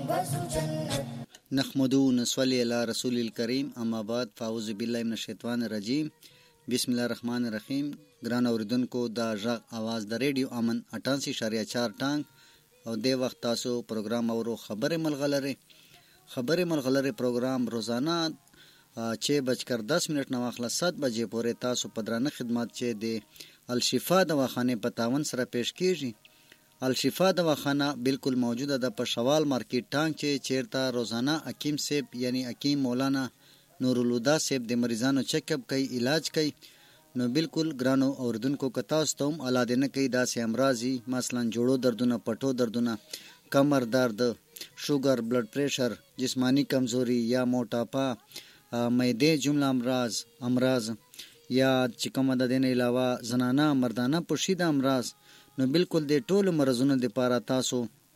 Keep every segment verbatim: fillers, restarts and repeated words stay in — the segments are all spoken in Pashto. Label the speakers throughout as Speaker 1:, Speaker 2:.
Speaker 1: نحمدو نصلي علی رسول الکریم اما بعد فاعوذ بالله من الشیطان الرجیم بسم الله الرحمن الرحیم. ګران اوریدونکو دا غږ आवाज د ریډیو امن اٹھانسی اشاریه چار ټانګ او د وخت تاسو پروګرام اورو خبره ملغلره خبره ملغلره پروګرام روزانه چھ بج کر دس منٹ نو اخلا سات بجې پورې تاسو په درانه خدمات چې د الشفا دواخانه په تعاون سره پیش کیږي. الشفا دواخانه بالکل موجوده ده په شوال مارکیټ ټانګ چې چیرته روزانه حکیم صاحب یعنی حکیم مولانا نورالهدی صاحب د مریضانو چیک اپ کوي، علاج کوي. نو بالکل ګرانو اوردونکو که تاسو ته هم الاده نه کوي داسې امراضي مثلا جوړو دردونه، پټو دردونه، کمر درد، شوګر، بلډ پریشر، جسمانی کمزوري یا موټاپا، معدې جمله امراض امراض یا چې کومه د دې نه علاوه زنانه مردانه پوشیده امراض، نو بالکل د ټولو مرزونو لپاره تاسو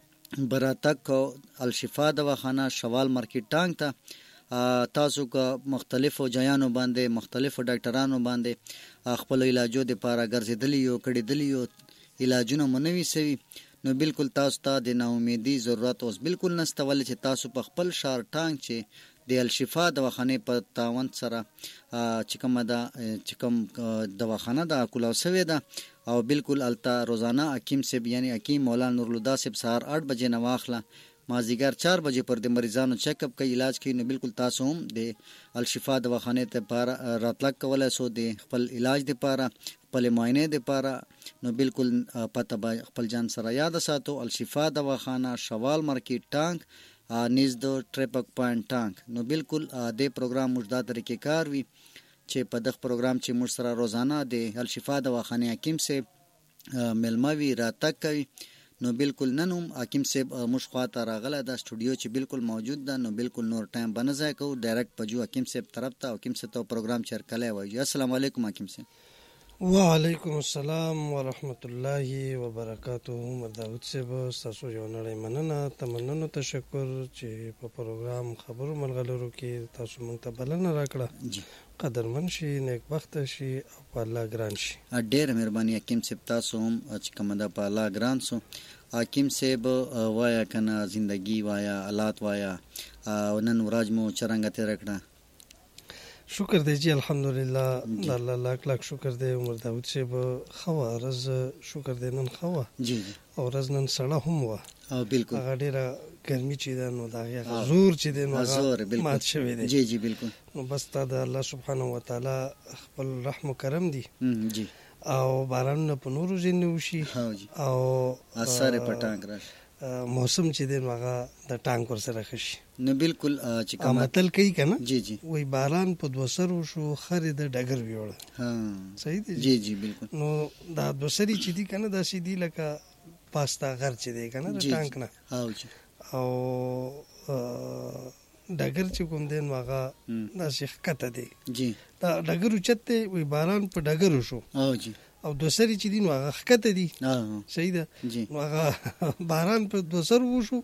Speaker 1: براتک الشفا دواخانه شوال مارکیټ ټانګ ته تاسو که مختلفو جایانو باندې مختلفو ډاکټرانو باندې خپل علاجو لپاره ګرځېدلی یو کړېدلی یو علاجونه مو نه وي سوي، نو بالکل تاسو ته د ناامیدي ضرورت اوس بالکل نشته، ولې چې تاسو په خپل شهر ټانګ چې د الشفا دواخانه په تعاون سره چې کومه ده چې کوم دواخانه ده کولاو سوې ده او بالکل الته روزانه حکیم صاحب یعنی حکیم مولانا نورالهدی صاحب سهار آٹھ بجې نه واخله مازدیګر چار بجې پر د مریضانو چیک اپ کوي، علاج کوي. نو بالکل تاسو هم د الشفا دواخانه ته لپاره راتلک کولی سو د خپل علاج لپاره خپل معاینې لپاره. نو بالکل پته به خپل جان سره یاد ساتو، الشفا دواخانه شوال مارکیټ ټانګ نیز د ټریپک پوینټ ټانګ. نو بالکل د پروګرام موږ دا طریقې کار وي چې په دغه پروګرام چې موږ سره روزانه د الشفا دواخانه حکیم صاحب ملمه وي راتګ کوي. نو بالکل نن هم حکیم صاحب موږ خواته راغلی دا سټوډیو چې بالکل موجود ده، نو بالکل نور ټایم به نه ضایع کوو، ډایرکټ په جو حکیم صاحب طرف ته حکیم صاحب ته پروګرام چرکلی وایي. السلام علیکم حکیم صاحب.
Speaker 2: وعلیکم السلام ورحمت الله وبرکاته. عمر داود صاحب ستاسو یو نړۍ مننه، تمننو تشکر چې په پروګرام خبرو ملغلرو کې تاسو موږ ته بلنه راکړه. قدرمن شي، نیکبخته شي او په الله ګران شي.
Speaker 1: ډېره مهرباني حکیم صاحب، تاسو هم چې کومه ده په الله ګران سو. حکیم صاحب وایا کنه زندگی وایا حالات وایا او نن ورځ مو څرنګه تېره کړه؟
Speaker 2: شکر دی جی الحمدلله، د الله لاک لاک شکر دی. عمر داود صاحب ښه وه ورځ، شکر دی نن ښه وه او ورځ نن سړه هم وه،
Speaker 1: بالکل
Speaker 2: هغه ډېره ګرمي چې ده نو د هغې زور چې دی نو هغه مات شوی دی.
Speaker 1: جی جی بالکل.
Speaker 2: نو بس تا د الله سبحانه وتعالی خپل رحم و کرم دی
Speaker 1: جی
Speaker 2: او بارانونه په نورو ځینې وشي او
Speaker 1: اثر په ټانګ راشي،
Speaker 2: موسم چې دی نو هغه د ټانګ ورسره ښه شي.
Speaker 1: نو بالکل چې کومه
Speaker 2: متل کوي که نه
Speaker 1: جی جی
Speaker 2: وایي باران په دوه سرو شو خرې د ډګر ویوړه. صحیح دی
Speaker 1: جی جی بالکل.
Speaker 2: نو دا دوه سري چې دي که نه داسې دي لکه پاستا غر چې دی که نه د ټانک نه، او ډګر چې کوم دی نو هغه داسې ښکته دی. دا ډګر اوچت دی، وایي باران په ډګرو شو او دوه سري چې دي نو هغه ښکته دي. صحیح ده، نو هغه باران په دوه سرو وشو،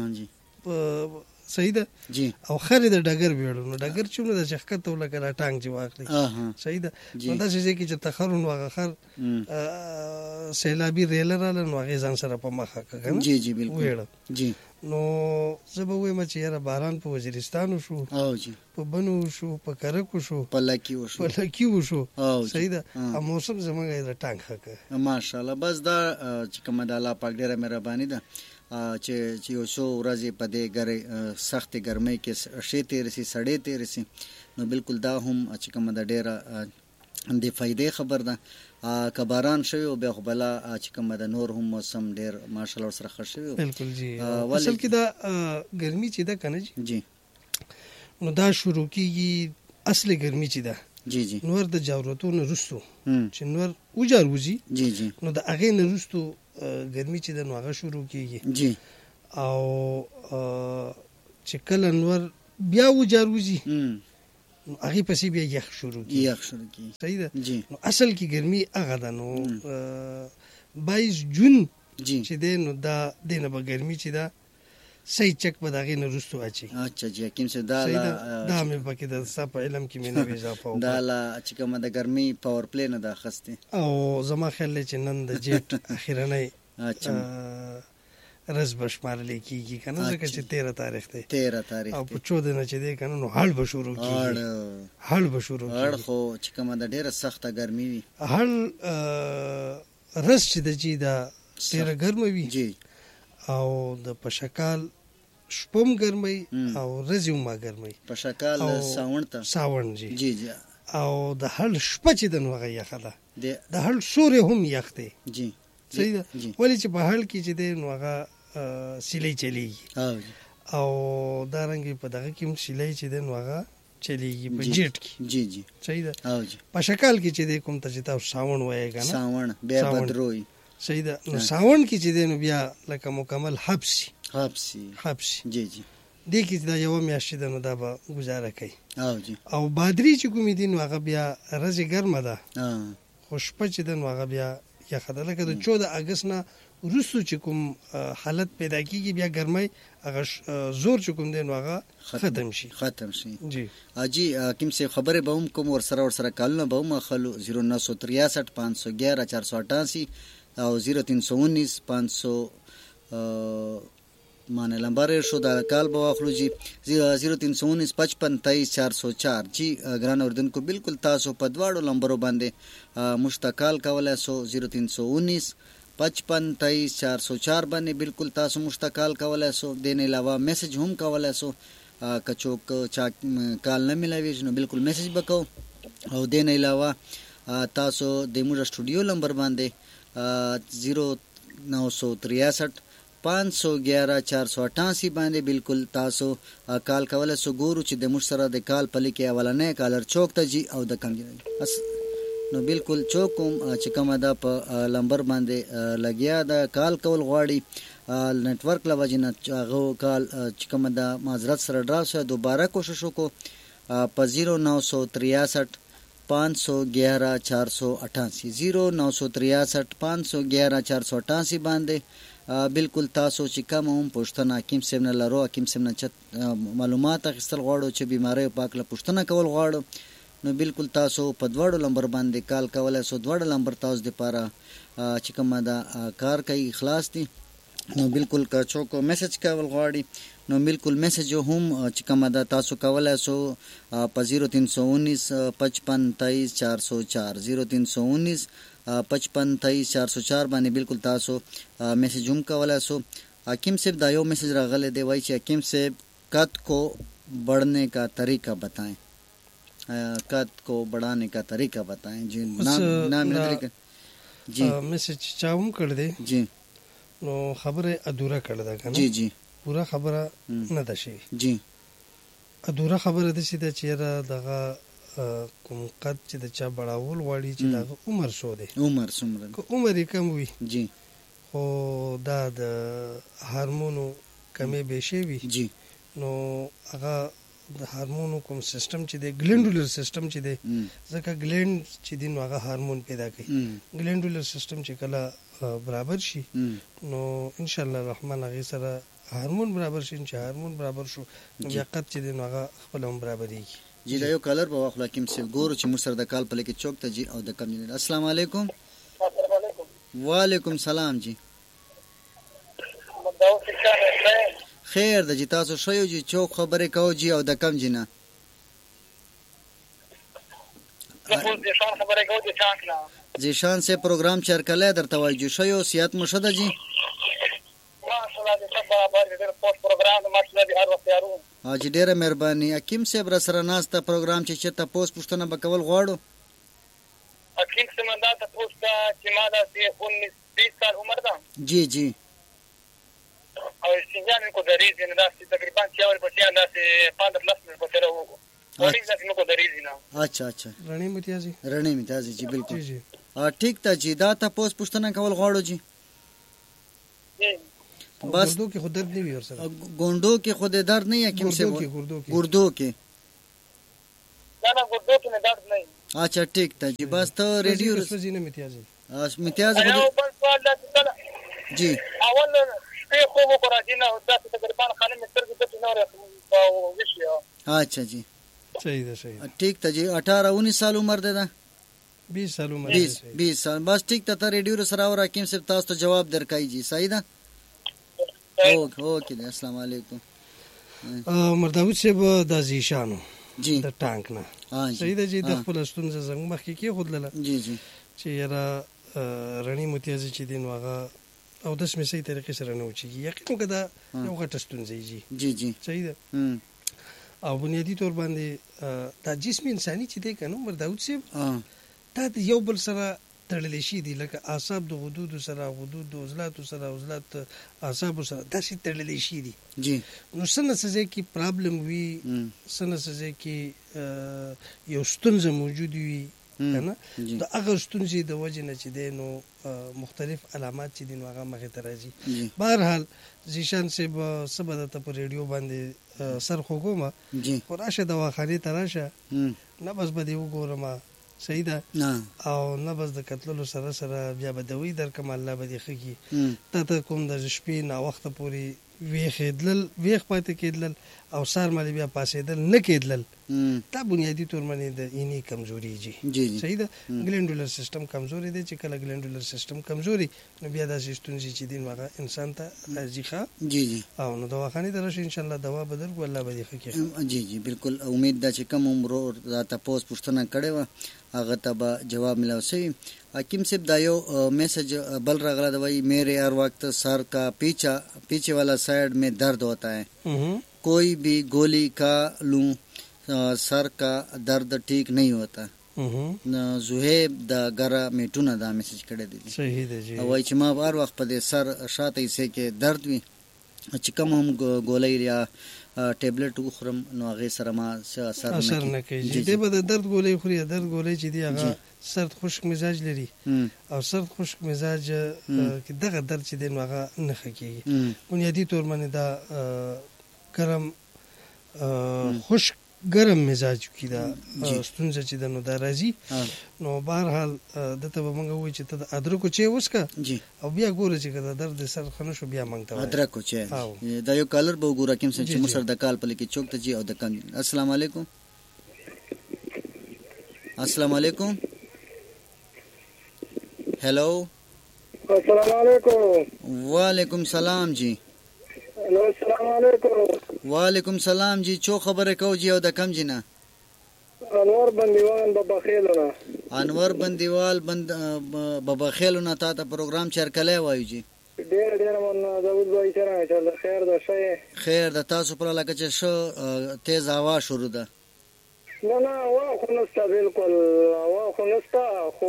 Speaker 2: صحیح ده، او خرې د ډګر ویوړه. نو ډګر چې نو داسې ښکته و لکه دا ټانک چې واخلي. صحیح ده، نو داسې ځای کې چې ته خر نو هغه خر سیلابي ریله راله نو هغې ځان سره په مخه کړه که نه ویوړه. نو زه به ووایم چې یاره باران په وزیرستان وشو، په بنو وشو، په کرک وشو،
Speaker 1: په لکي وشو،
Speaker 2: په لکي وشو. صحیح ده، او موسم زموږ یې د ټانک ښه کړه
Speaker 1: ماشاءالله. بس دا چې کومه د الله پاک ډېره مهرباني ده چې یو څو ورځې په دې ګرې سختې ګرمۍ کې شی تېرې سي، سړې تېرې سي، نو بالکل دا هم چې کومه ده ډېره د فایدې خبر ده. که باران شوی او بیا خو بلا چې کومه ده نور هم موسم ډېر ماشاءالله ورسره ښه شوی.
Speaker 2: بالکل جی. اصل کې دا ګرمي چې ده که نه جي نو دا شروع کېږي، اصل ګرمي چې ده
Speaker 1: جی جی
Speaker 2: نور د جاورتو نه وروستو چې نور وجار وځي
Speaker 1: جی جی
Speaker 2: نو د هغې نه وروستو ګرمي چې ده نو هغه شروع کېږي
Speaker 1: جی
Speaker 2: او چې کله نور بیا وجار وځي نو هغې پسې بیا یخ شروع کېږي
Speaker 1: یخ شروع کېږي.
Speaker 2: صحیح ده.
Speaker 1: جی
Speaker 2: نو اصل کې ګرمي هغه ده نو بایس جون چې دی نو دا دی نه به ګرمي چې ده صحیح چک به د هغې نه وروستو اچي.
Speaker 1: اچھا جی حکیم صاحب دا
Speaker 2: دا مې پکې د ستا په علم کې مې نوې اضافه وکړه.
Speaker 1: دا لا چې کومه د ګرمۍ پاور پلی نه ده اخیستې
Speaker 2: او زما خیال دی چې نن د جیټ اخرنۍ رز بشمارل کیږي کنه ځکه چې تیرہ تاریخ دی
Speaker 1: تیرہ تاریخ
Speaker 2: او په چودہ نه چې دی کنه نو هړ به شروع کیږي هړ به شروع کیږي
Speaker 1: هړ خو چې کومه د ډیره سخته ګرمي وي
Speaker 2: هړ رز چې د جی دا ډیره ګرمه وي
Speaker 1: جی
Speaker 2: او د پشکال شپم ګرمي او رزیوم ما ګرمي
Speaker 1: پشکال ساون ته
Speaker 2: ساون جی
Speaker 1: جی جی
Speaker 2: او د هړ شپه چې د نوغه یخه ده د هړ سورې هم یخ دی
Speaker 1: جی
Speaker 2: صحیح ده ولی چې په هړ کې چې دی نوغه سیلې چلیږي او دا رنګ په دغه کې هم سیلې چې دی نوغه چلیږي په جیټ کې
Speaker 1: جی جی
Speaker 2: صحیح ده
Speaker 1: او جی
Speaker 2: په شکل کې چې دی کوم ته چې تاسو ساون وایي کنه
Speaker 1: ساون بیا بدروي
Speaker 2: صحیح ده نو ساون کې چې دی نو بیا لکه مکمل حبسي
Speaker 1: حبسي
Speaker 2: حبسي
Speaker 1: جی جی
Speaker 2: دې کې دا یو میاشت ده نو دا به گزاره کوي
Speaker 1: او جی
Speaker 2: او بادری چې کوم دي نو هغه بیا رزي ګرمه ده
Speaker 1: ها
Speaker 2: خوشپه چې د نو هغه بیا یا خدای لکه د چودہ اگست نه روسو چې کوم حالت پیدا کیږي بیا ګرمای هغه زور چې کوم دی نو هغه ختم شي
Speaker 1: ختم شي
Speaker 2: جی
Speaker 1: اجي کوم څه خبره به هم کوم ور سره ور سره کالونه به هم خلو صفر نو تري سات پانچ سو گیارہ چار سو اٹھاسی او صفر تین سو انیس پانچ سو معنی نمبر شو دا کال به واخلو جی صفر تین سو انیس پچپن تیئیس چار سو چار جی ګران اوردونکو بالکل تاسو په دواړو نمبرو باندې مشتقال کولای سو صفر تین سو انیس پچپن تیئیس چار سو چار باندې بالکل تاسو مشتقال کولای سو دین علاوه میسج هم کولای سو کچوک چا کال نه ملاوي نو بالکل میسج وکاو او دین علاوه تاسو د موږ سټوډیو نمبر باندې صفر نو تري سات پانچ سو گیارہ چار سو اٹھاسی باندې بالکل تاسو کال کولای سو ګورو چې د موږ سره د کال په لیکه اولنې کالر چوک ته جی او د کم نو بالکل چوکم چې کوم دا په نمبر باندې لګیا دا کال کول غواړي نتورک لوجنه هغه کال چې کوم دا معذرت سره ډراو سره دوباره کوشش وکړو په صفر نو تري سات پانچ سو گیارہ چار سو اٹھاسی صفر نو تري سات پانچ سو گیارہ چار سو اٹھاسی باندې بالکل تاسو چې کوم هم پښتنه حکیم صاحب نه لرو حکیم صاحب نه معلومات اخیستل غواړو چې بیماری پاک له پښتنه کول غواړو نو بالکل تاسو په دواړو نمبر باندې کال کولای سو دواړو نمبر تاسو د پاره چې کوم دا کار کوي خلاص دي نو بالکل کا چوکو میسج کول غواړي نو بالکل میسج هم چې کوم دا تاسو کولای سو په صفر تین سو انیس پچپن تیئیس چار سو چار صفر تین سو انیس پچپن تیئیس چار سو چار باندې بالکل تاسو میسج هم کولای سو حکیم صاحب دا یو میسج راغلی دی وای چې حکیم صاحب قد کو بڑھنے کا طریقہ بتائیں قد کو بڑھانے کا طریقہ بتائیں جی نام نام جی
Speaker 2: میسج چاوم کړ دی
Speaker 1: جی
Speaker 2: نو خبره ادوره کړ دا کنه
Speaker 1: جی جی
Speaker 2: پورا خبره نه ده شي
Speaker 1: جی
Speaker 2: ادوره خبره ده چې دا چیرې دغه کوم قد چې د چا بڑاول غواړي چې دغه عمر شو دی
Speaker 1: عمر څومره
Speaker 2: که عمر یې کم وي
Speaker 1: جی
Speaker 2: خو دا د هارمونو کمې بشي وي
Speaker 1: جی
Speaker 2: نو هغه د هارمونو کوم سیستم چې دی ګلینډولر سیستم چې دی ځکه ګلینډ چې دی نو هغه هارمون پیدا کوي ګلینډولر سیستم چې کله برابر شي نو ان شاء الله الرحمن هغه سره هارمون برابر شي چې هارمون برابر شو نو بیا قد چې دی نو هغه خپل هم برابرېږي
Speaker 1: جی دا یو کالر په واخله کوم څه ګورو چې موږ سره د کال په لکه چوک ته جی او د کم نه السلام علیکم
Speaker 3: السلام علیکم
Speaker 1: وعلیکم سلام جی خیر د جی تاسو شوی جی چوک خبرې کو جی او د کم جنہ
Speaker 3: زیشان خبرې کو د چانک نه
Speaker 1: زیشان سے پروگرام چرکله در توجه شوی صحت مشد جی
Speaker 3: ماشاءالله د سبا باندې د پوسټ پروګرام د ماشاءالله د هر وخت یارو
Speaker 1: اج ډیره مهرباني حکیم صاحب را سره ناسته پروګرام چې چته پوسټ پښتنه بکول غواړو
Speaker 3: حکیم سمندا ته پوسټ چې ما د انیس بیس سال عمر ده
Speaker 1: جی جی
Speaker 3: او سینجان کو دریز نه داسې تقریبا چاور په چا داسې پندر لس منټ په سره وو وړي داسې نو کو دریز نه
Speaker 1: اچھا اچھا
Speaker 2: رڼې متیازي
Speaker 1: رڼې متیازي جی بالکل
Speaker 2: جی
Speaker 1: ا ٹھیک ته جی دا ته پوسټ پښتنه کول غواړو جی
Speaker 2: بس ګردو کې خود درد نه وي ورسره
Speaker 1: ګوندو کې خود درد نه حکیم صاحب ګردو کې
Speaker 3: نه نه ګردو کې نه درد نه
Speaker 1: اچھا ٹھیک ته جی بس ته ریډیو
Speaker 2: رسوي نه متیازي
Speaker 1: اس متیاز
Speaker 3: خود
Speaker 1: جی
Speaker 3: اول په خو مو راځي نه داسې تقریبا خانه متر کې ته نور او وشي
Speaker 1: اچھا جی
Speaker 2: صحیح ده صحیح
Speaker 1: ٹھیک ته جی اٹھارہ انیس سال عمر ده ده
Speaker 2: بیس سال عمر
Speaker 1: بیس بیس سال بس ٹھیک ته ریډیو سره اور حکیم صاحب تاسو ته جواب درکای جی صحیح ده اوکې اوکې دی السلام علیکم
Speaker 2: مرداود صاحب د زیشانو
Speaker 1: جی
Speaker 2: د ټانک نه صحیح ده چې د خپل ستونزه زنګ مخکې کې خودلله
Speaker 1: جی جی
Speaker 2: چې یاره رڼی متیازي چې دین واغه او د سمې صحیح طریقې سره نه وچیږي یقین وکړه دا یو غټه ستونزه جی
Speaker 1: جی جی
Speaker 2: صحیح ده او بنیادی طور باندې دا جسم انساني چې دی کنه مرداود صاحب دا د یو بل سره تړلې شي دي لکه اعصاب د غدود سره غدود د عضلات سره عضلات اعصاب سره داسې تړلې شي دي
Speaker 1: جی
Speaker 2: نو څنګه څه کې پرابلم وي څنګه څه کې یو ستونزه موجود وي کنه د هغه ستونزې د وجې نه چې دی نو مختلف علامات چې دي نو هغه مخې ته راځي بهرحال زیشان صاحب څه به درته په ریډیو باندې سر خوږومه خو راشه دواخانې ته راشه نه بس به دې وګورم صحیح ده او نه بس د کتللو سره سره بیا به دوی درکم الله به دې ښه کړي تا ته کوم د شپې ناوخته پورې ویښېدلل ویښ پاتې کېدلل او سهار مالې بیا پاڅېدل نه کېدلل دا بنیادي طور باندې د اینې کمزوري جي صحیح ده ګلینډولر سیستم کمزوري دی چې کله ګلینډولر سیستم کمزوري نو بیا داسې ستونزې چې دي نو هغه انسان ته راځي ښه
Speaker 1: جی جی
Speaker 2: او نو دواخانې ته راشي انشاءالله دوا به درکړو الله به دې ښه کړي
Speaker 1: جی جی بالکل امید ده چې کوم عمر دا تپوس پوښتنه کړې وه هغه ته به جواب ملاو شوی حکیم صاحب دا یو میسج بل راغلا دا وایي میرے ہر وقت سر کا پیچھا پیچھے والا سائڈ میں درد ہوتا ہے کوئی بھی گولی کا لوں سر کا درد ٹھیک نہیں ہوتا زهیب د ګره میټونه دا میسج کړی دی
Speaker 2: صحیح دی جی
Speaker 1: وایي چې ما هر وخت په دې سر شاته حصے کې درد وي چې کوم هم ګولۍ یا ټیبلټ وخورم نو هغې سره ما
Speaker 2: اثر نه کوي دی به د درد ګولۍ خوري درد ګولۍ چې دی هغه سرد خشک مزاج لري او سرد خشک مزاج کې دغه درد چې دی نو هغه نه ښه کېږي بنیادي طور باندې دا ګرم خشک ګرم مزاج کې دا ستونزه چې د نو دا راځي نو بهرحال دته به موږ وایو چې ته د ادرکو چای وڅښه او بیا ګوره چې که د درد سر ښه نه شو بیا موږ ته
Speaker 1: ادرکو چای دا یو کالر به وګوره کوم څه چې موږ سره د کال په لیکې چوک ته جي او د کن السلام علیکم السلام علیکم हेलो
Speaker 3: अस्सलाम वालेकुम
Speaker 1: वालेकुम सलाम जी
Speaker 3: हेलो अस्सलाम वालेकुम
Speaker 1: वालेकुम सलाम जी चो खबर को जी او د کم جنا
Speaker 3: انور بندیوال بابا خیلونه
Speaker 1: انور بندیوال بند بابا خیلونه تا ته پروګرام چرکلې وایو جی
Speaker 3: ډېر ډېر من داود بھائی سره چې خیر ده شه
Speaker 1: خیر د تاسو پر لکه چې شو تیز هوا شروع ده
Speaker 3: نه نه وا خو نسته بالکل وا خو نسته خو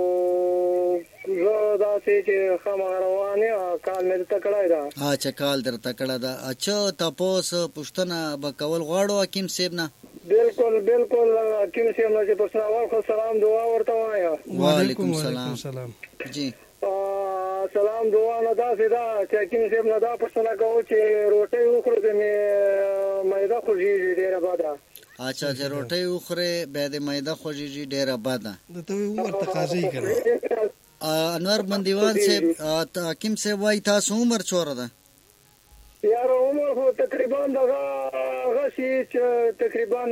Speaker 3: زه داسې چې خامخا روانې کال مې درته کړی ده
Speaker 1: اچھا کال درته کړی ده اچھا تپوس پوښتنه به کول غواړو حکیم صاحب نه
Speaker 3: بالکل بالکل حکیم صاحب نه چې پوښتنه واخلو سلام دعا ورته وایه
Speaker 1: وعلیکم سلام جی
Speaker 3: سلام دعا نه داسې ده چې حکیم صاحب نه دا پوښتنه کوو چې روټۍ وخورو د مې معده خوږېږي ډېره بده
Speaker 1: اچھا چې روټۍ وخورې بیا د معده خوږېږي ډېره بده
Speaker 2: د ته عمر تقاضا یې کنه
Speaker 1: انور بندیوال صاحب حکیم صاحب وایي تاسو عمر څومره ده
Speaker 3: یار عمر خو تقریبا دغه هغه شي چې تقریبا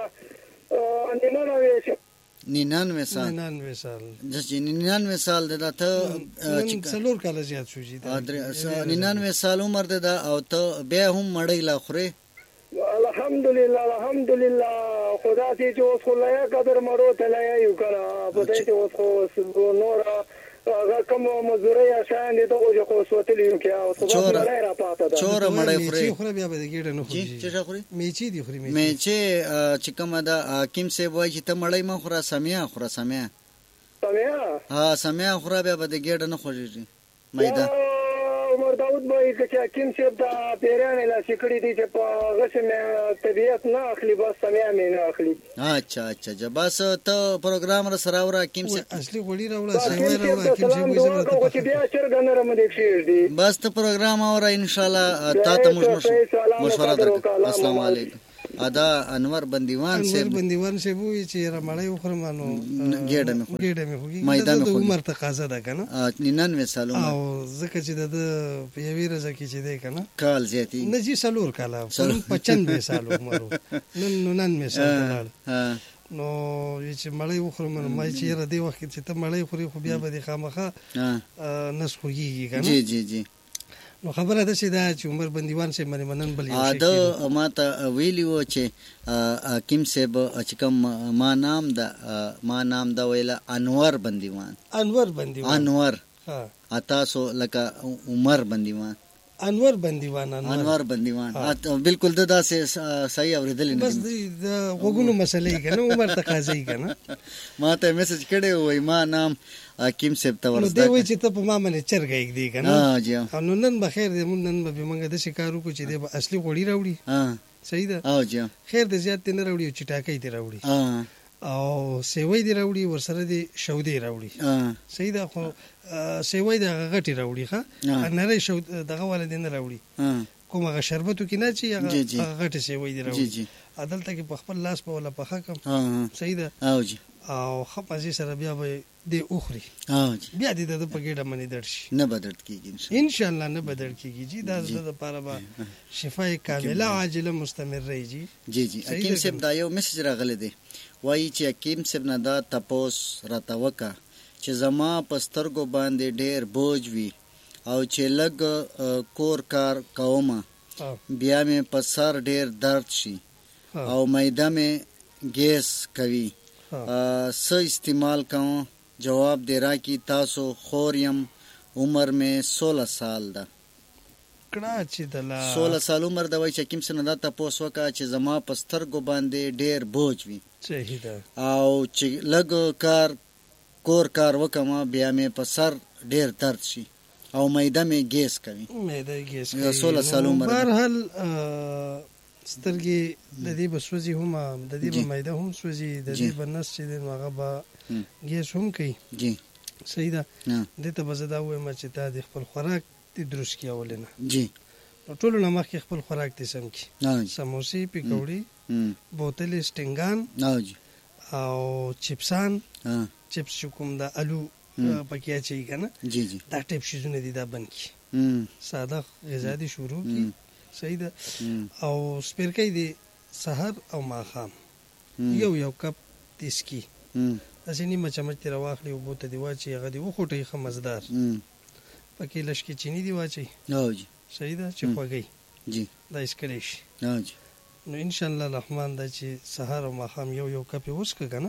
Speaker 3: ننانوې
Speaker 1: ننانوې سال
Speaker 2: ننانوې سال
Speaker 1: چې ننانوې سال ده ته
Speaker 2: څلور کاله زیات شو جي
Speaker 1: ننانوې سال عمر ده او ته بیا هم مړۍ لا خورې
Speaker 3: الحمدلله الحمدلله خدا دې چې اوس خو لا قدر مړو ته لا یو کنه په دې چې اوس خو نور هغه کوم مزوري شان دي ته خو خو سوتلی یو کې او خدا دې را پاته ده
Speaker 1: چور مړۍ خورې
Speaker 2: خو بیا به ګډه نه خوري
Speaker 1: چې خوري
Speaker 2: میچي دي خوري
Speaker 1: میچي چې کومه ده حکیم صاحب وایي چې ته مړۍ ما خوره سمیا خوره سمیا
Speaker 3: سمیا
Speaker 1: ها سمیا خوره بیا به ګډه نه خوري مېده
Speaker 3: عمر داود بھائی که حکیم صاحب دا پیرانې لا سکړی دي چې په غشم طبيعت نه اخلي بس سمیا مې نه اخلي
Speaker 1: اچھا اچھا جب بس ته پروګرام را سره ور حکیم صاحب
Speaker 2: اصلي وړي راوړه سیوای راوړه حکیم صاحب زما
Speaker 3: ته چې بیا چرګ نه رم دي خیر دي
Speaker 1: بس ته پروګرام اور ان شاء الله تا ته مشوره درکړه السلام علیکم ادا انور بندیوان
Speaker 2: صاحب انور بندیوان صاحب وی چې را مړی وخرمانو
Speaker 1: ګډه مې
Speaker 2: ګډه مې خوږي میدان د عمر تقاضا ده کنه
Speaker 1: ننانوې سال عمر
Speaker 2: او ځکه چې د په یوې ورځ کې چې دی کنه
Speaker 1: کال زیاتی
Speaker 2: نه جی سلور کاله پچانوې سال عمر نن نن مې سال نو چې مړی وخرمانو ما چې را دی وخت چې ته مړی خوري خو بیا به د خامخه نس خوږي کنه
Speaker 1: جی جی جی
Speaker 2: نو خبره ده چې دا چې عمر بندیوان صاحب باندې منن بل یو شي
Speaker 1: دا ما ته ویلی و چې حکیم صاحب چې کوم ما نام دا ما نام دا ویله انور بندیوان
Speaker 2: انور بندیوان
Speaker 1: انور
Speaker 2: ها
Speaker 1: تاسو لکه عمر بندیوان
Speaker 2: انور بندیوان
Speaker 1: انور بندیوان بالکل دا داسې صحیح اوریدل نه
Speaker 2: بس د وګونو مسلې کنه عمر تقاضی کنه
Speaker 1: ما ته میسج کړي وای ما نام حکیم صاحب ته ورسته
Speaker 2: نو دی وای چې ته په ما باندې چرګ دی کنه
Speaker 1: ها جی
Speaker 2: نو نن بخیر دې مون نن به موږ د شکارو کو چې د اصلي غوړی راوړي
Speaker 1: ها
Speaker 2: صحیح ده
Speaker 1: او جی
Speaker 2: خیر دې زیات نه راوړي چې ټاکې دې راوړي
Speaker 1: ها
Speaker 2: او سیوی دې راوړي ورسره دې شودې راوړي
Speaker 1: ها
Speaker 2: صحیح ده خو سیوی د غټي راوړي ښه نری شو دغه ول دې نه راوړي کومه شربتو کې نه چې هغه غټي سیوی دې راوړي عدالت کې په خپل لاس په ولا په حکم صحیح ده او جی او خپازي سره بیا به دې اوخري
Speaker 1: او جی
Speaker 2: بیا دې د پګېډه منی درشي
Speaker 1: نه بدل کیږي
Speaker 2: ان شاء الله نه بدل کیږي جی دا د لپاره به شفای کامله عاجله مستمر رہی جی
Speaker 1: جی جی حکیم صاحب دا یو میسج راغلی دی وایي چې حکیم صاحب نه دا تپوس راته وکړه چې زما په سترګو باندې ډېر بوج وي او چې لږ کور کار کوم بیا مې په سر ډېر درد شي او معده مې ګیس کوي څه استعمال کوم جواب دی راکړي تاسو خور یم عمر مې سولہ سال ده
Speaker 2: کړه چې دلا
Speaker 1: سولہ سال عمر د وای چې حکیم صاحب نه دا تپوس وکړه چې زما په سترګو باندې ډېر بوج وي
Speaker 2: صحیح ده
Speaker 1: او چې لږ کار کور کار وکم بیا مې په سر ډیر درد شي او معده مې ګیس کوي
Speaker 2: معده ګیس کوي
Speaker 1: سولہ سال عمر
Speaker 2: بهرحال سترګې د دې بسوځي هم د دې په معده هم سوځي د دې بنس چې د هغه با ګیس هم کوي
Speaker 1: جی
Speaker 2: صحیح ده د ته بزدا وایم چې تا د خپل خوراک د درست کیولنه
Speaker 1: جی
Speaker 2: نو ټول نه مخکې خپل خوراک دې سم کی سموسي پکوړي بوتل سټنګان او چپسان چپس کوم د الو پکې اچي کنه
Speaker 1: جی جی
Speaker 2: دا ټیپ شیزونه دي دا بن کی ساده غذا دي شروع کی صحیح ده او سپیرکې دي سحر او ماخام یو یو کپ تسکی اسې نیمه چمچ تر واخلي او بوته دی واچي هغه دی وخټي خمزدار پکې لشکې چینی دی واچي
Speaker 1: او جی
Speaker 2: صحیح ده چې خوږی
Speaker 1: جی
Speaker 2: دا اسکلیش
Speaker 1: او جی
Speaker 2: نو ان شاء الله الرحمن دا چې سحر او ماخام یو یو کپ وسکه کنه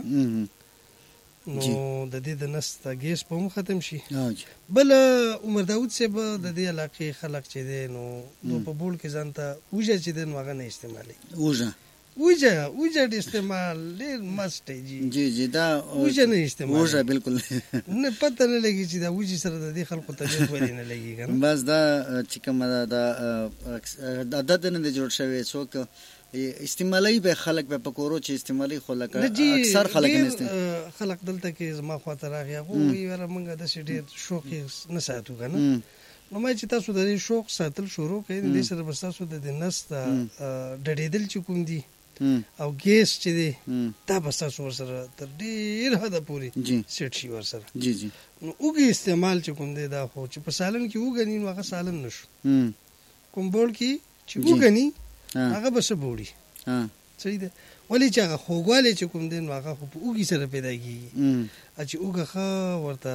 Speaker 2: نو د دې د نس د ګیس په هم ختم شي بل عمر داود صاحب د دې علاقې خلک چې دي نو په بول کې ځانته اوجه چې دین واغه نه استعمالي
Speaker 1: اوجه
Speaker 2: اوجه اوجه د استعمال ډیر مست جی
Speaker 1: جی جی دا
Speaker 2: اوجه نه استعمال
Speaker 1: اوجه بالکل
Speaker 2: نه پته نه لګي چې دا اوجه سره د دې خلکو طبيعت ولې نه لګي کنه
Speaker 1: بس دا چې کوم دا د عادت نه جوړ شوی څوک استعمالي به خلک به پکورو چې استعمالي خلک اکثر خلک نه استعمال
Speaker 2: خلک دلته کې زما خاطر راغی خو ویره مونږ د شډیر شوق نه ساتو کنه نو مې چې تاسو د شوق ساتل شروع کړئ د سره بس تاسو د نس د ډډېدل چې کوم دي او ګیس چې دی دا بس تاسو ورسره تر ډیر حد پورې سیټ شي ورسره
Speaker 1: جی جی
Speaker 2: نو اوګي استعمال چې کوم دی دا خو چې په سالن کې وګنی نو هغه سالن نشو کوم بول کې چې وګنی هغه بس بوړي
Speaker 1: ها
Speaker 2: صحیح ده ولی چې هغه خوګواله چې کوم دین هغه خو په اوګي سره پیدا کیږي چې اوګه خا ورته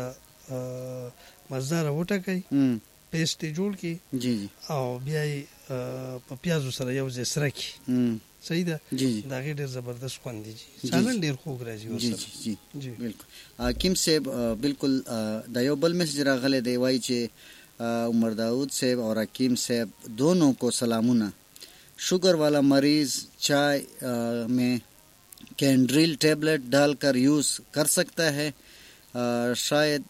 Speaker 2: مزاره وټه کوي پیسټ جوړ کی
Speaker 1: جی جی
Speaker 2: او بیا په پیازو سره یو ځای سره کی صحیح ده دا ډېر زبردست خوند دي سالن ډېر خوږ راځي
Speaker 1: ورسره جی جی بالکل حکیم صاحب بالکل دا یو بل میسج راغلی دی وایي چې عمر داود صاحب اور حکیم صاحب دونوں کو سلامونه शुगर वाला मरीज चाय में कैंड्रिल टेबलेट डालकर यूज़ कर सकता है शायद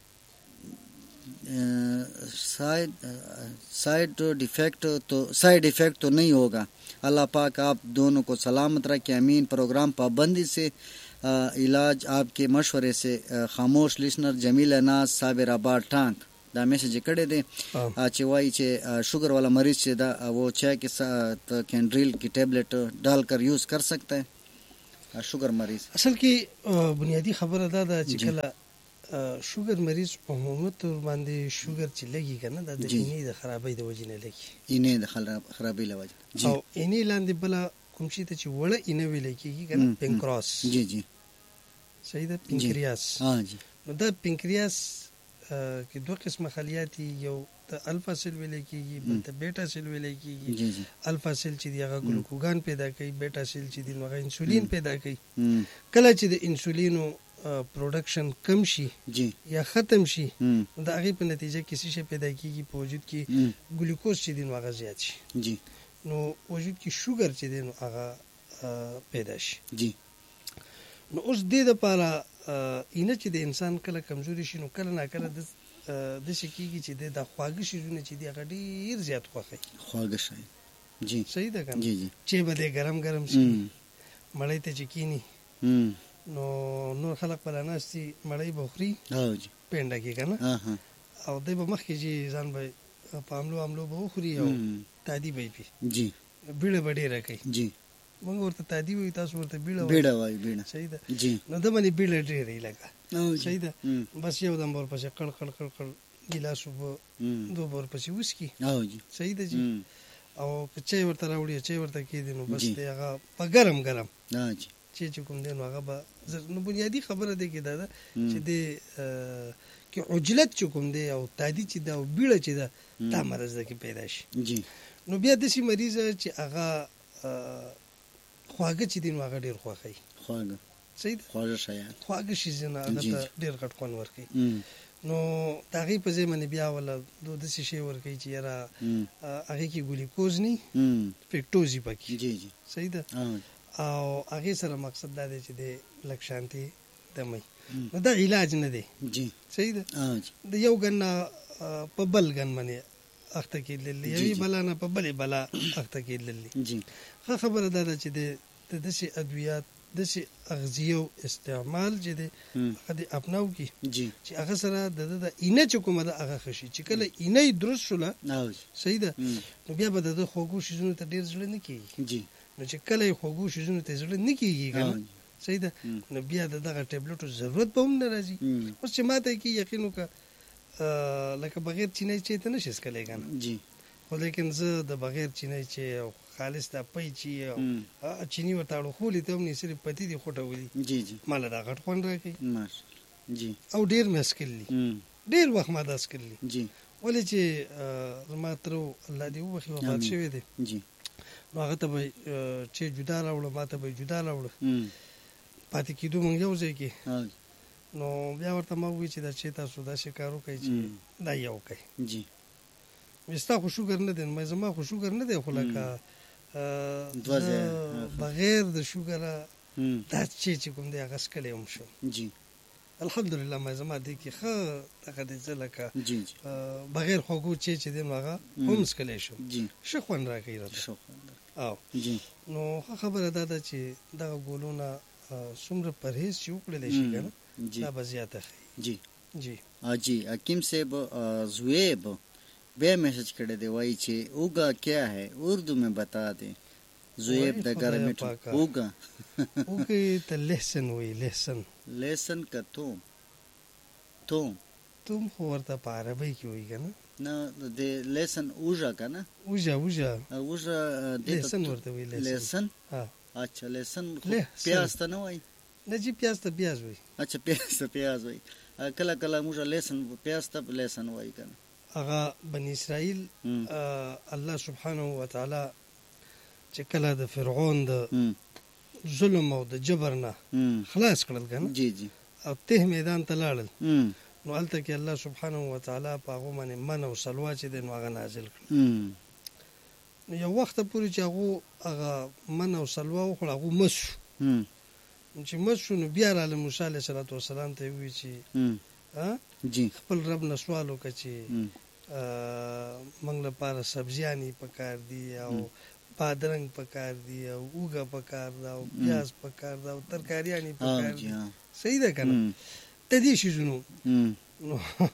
Speaker 1: साइड साइड डिफेक्ट तो साइड इफेक्ट तो नहीं होगा अल्लाह पाक आप दोनों को सलामत रखे आमीन प्रोग्राम पाबंदी से इलाज आपके मशवरे से खामोश लिसनर जमील अनाज साबिर आबाद टांग دا میسج کړی دی چې وایي چې شوگر والا مریض چې دا वो चाय के साथ कैंड्रिल की टेबलेट डालकर यूज कर सकता है شوگر مریض
Speaker 2: اصل کې بنیادی خبره دا ده چې کله شوگر مریض عموما تر باندې شوگر چې لګي کنه دا د اینې د خرابۍ د وجې نه لګي
Speaker 1: اینې د خرابۍ له وجې
Speaker 2: او اینې لاندې بل کوم شي ته چې وړه اینې ویل کېږي کنه پنکراس
Speaker 1: جی جی
Speaker 2: صحیح ده پنکریاس
Speaker 1: ها جی
Speaker 2: نو دا پنکریاس کې دوه قسمه خلیات یو د الفا سیل ویل کېږي بل ته بیټا سیل ویل کېږي. الفا سیل چې دی هغه ګلوکوګان پیدا کوي، بیټا سیل چې دی هغه انسولین پیدا کوي. کله چې د انسولینو پروډکشن کم شي یا ختم شي د هغې په نتیجه کې څه شی پیدا کېږي په وجود کې ګلوکوز چې دی نو هغه زیات شي، نو وجود کې شوګر چې دی نو هغه پیدا شي. نو اوس دې دپاره اینه چې د انسان کله کمزوري شي نو کله ناکله داسې کېږي چې د خواږه شیزونه چې دي هغه ډېر زیات خوښوي.
Speaker 1: خواږه شی جی
Speaker 2: صحیح ده که نه؟ چای به دی ګرم ګرم څښي، مړۍ ته چې کښېني نو نور خلک به راناستي مړۍ به خوري پینډه کې که نه، او دی به مخکې چې ځان به په حملو حملو به وخوري او تادي به یې پي، بیړه به ډېره کوي. موږ ورته تادي وایو، تاسو ورته بیړه وایو. صحیح ده. نو ده باندې بیړه ډېره یې لګه. صحیح ده. بس یو دم به ورپسې کړ کړ کړ کړ ګیلاس اوبه دوه به ورپسې وڅکي. صحیح ده جي. او که چای ورته راوړي چای ورته کېږدي نو بس دی هغه په ګرم ګرم چای چې کوم دی نو هغه به نو بنیادي خبره دی کې دا ده چې د کې عجلت چې کوم دی او تادي چې ده او بیړه چې ده دا مرض ده کې پیدا شي. نو بیا داسې مریض چې هغه خواږه چې دي نو هغه ډېر خوښوي.
Speaker 1: خواږه
Speaker 2: صحیح ده.
Speaker 1: خواږه شیان
Speaker 2: خواږه شیزونه هغه ته ډېر غټ خوند ورکوي. نو د هغې په ځای باندې بیا وله دو داسې شی ورکوي چې یاره هغې کې ګلیکوز نه وي، فیکټوز وي پکې. صحیح ده. او هغې سره مقصد دا دی چې دی لږ شانتې دمی. نو دا علاج نه دی. صحیح ده. د یو ګن نه په بل ګن باندې اخته کېدل دي، یوې بلا نه په بلې بلا اخته کېدل دي. ښه خبره دا ده چې د داسې ادویات داسې اغذیو استعمال چې دی هغه دې اپناو کړي چې هغه سره د ده د اینه چې کومه ده هغه ښه شي. چې کله اینه یې درست شوله صحیح ده نو بیا به د ده خوږو شیزونو ته ډېر زړه نه کېږي. نو چې کله یې خوږو شیزونو ته زړه نه کېږي که نه صحیح ده نو بیا د دغه ټیبلټو ضرورت به هم نه راځي. اوس چې ما ته یې کې یقین وکړه لکه بغیر چینی چای ته نشي څښلی که نه، خو لیکن زه د بغیر چینی چای او خالص دا پی چی او چینی ورته اړو خولې ته هم نه صرف پتی دي خوټولي ماله دا غټ خوند راکوي او ډېر مې څښلي، ډېر وخت ما دا څښلي. ولې چې زما تره الله دې وبخي وفات شوی دی نو هغه ته به چای جدا راوړه، ما ته به یې جدا راوړه، پاتې کېدو مونږ یو ځای کې. نو بیا ورته ما ووایي چې دا چای تاسو داسې کار وکړئ چې دا یې وکړئ. ستا خو شوګر نه دی، نو زما خو شوګر نه دی، خو لکه بغیر د شوګره دا چای چې کوم دی هغه څښلی هم شم. الحمدلله ما زما دې کې ښه دغه دی زه لکه بغیر خوږو چای چې دی نو هغه هم څښلی شم، ښه خوند راکوي راته. او نو ښه خبره دا ده چې دغه ګولونه څومره پرهیز چې وکړلی شي که نه دا به زیاته ښایي. جی جی
Speaker 1: جی حکیم صاحب زویب بے میسج کړی دی وایي چې اوگا کیا ہے اردو میں بتا دیں. زویب د ګرمټ اوگا
Speaker 2: اوگا ته لہسن وایي. لہسن
Speaker 1: لہسن کا توم توم
Speaker 2: توم خو ورته په عربۍ کې وایي که نه؟
Speaker 1: نه د لہسن اوژه که نه
Speaker 2: اوژه اوژه
Speaker 1: اوژه
Speaker 2: لہسن ورته وایي.
Speaker 1: لہسن اچھا لہسن پیاز ته نه وایي؟
Speaker 2: نه جی پیاز ته پیاز وایي.
Speaker 1: اچھا پیاز ته پیاز وایي. کله کله موږ لہسن پیاز ته لہسن وایي که نه.
Speaker 2: هغه بني اسرائیل الله سبحانه وتعالی چې کله د فرعون د ظلم او د جبر نه خلاص کړل که نه او ته میدان ته لاړل نو هلته کې الله سبحانه وتعالی په هغو باندې من او سلوا چې دی نو هغه نازل کړل. نو یو وخته پورې چې هغو هغه من او سلوا وخوړه هغو مس شو. چې مس شو نو بیا راله موسی علیه صلات وسلام ته یې ووایي چې خپل رب نه سوال وکړه چې موږ لپاره سبزیانې پکار دي او بادرنګ پکار دي او اوږه پکار ده او پیاز پکار ده او ترکاریانې پکار دي. صحیح ده که نه؟ د دې شیزونو نو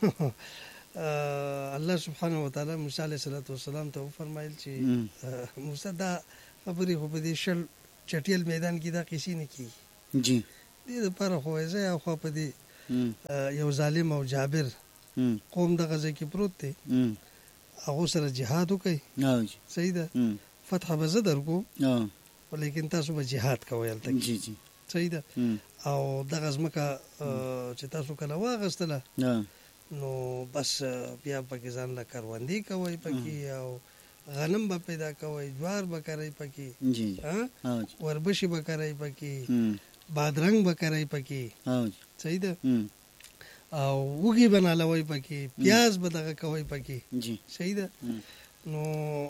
Speaker 2: الله سبحانه وتعالی موسی علیه صلات وسلام ته وفرمایل چې موسی دا خبرې خو په دې شل چټیل میدان کې دا قیسې نه کېږي. دې دپاره خو زه یا خوا په دې یو ظالم او جابر قوم دغه ځای کې پروت دی هغو سره جهاد وکړئ. صحیح ده. فتح به زه درکوم ولیکن تاسو به جهاد کوئ هلته کې. صحیح ده. او دغه ځمکه چې تاسو کله واخیستله نو بس بیا پکې ځان له کروندې کوئ پکې او غنم به پیدا کوئ، جوار به کرئ پکې،
Speaker 1: جی
Speaker 2: وربشي به کرئ پکې، بادرنګ به کرئ پکې، صحیح ده، او وږي به نالوئ پکې، پیاز به دغه کوئ پکې، صحیح ده. نو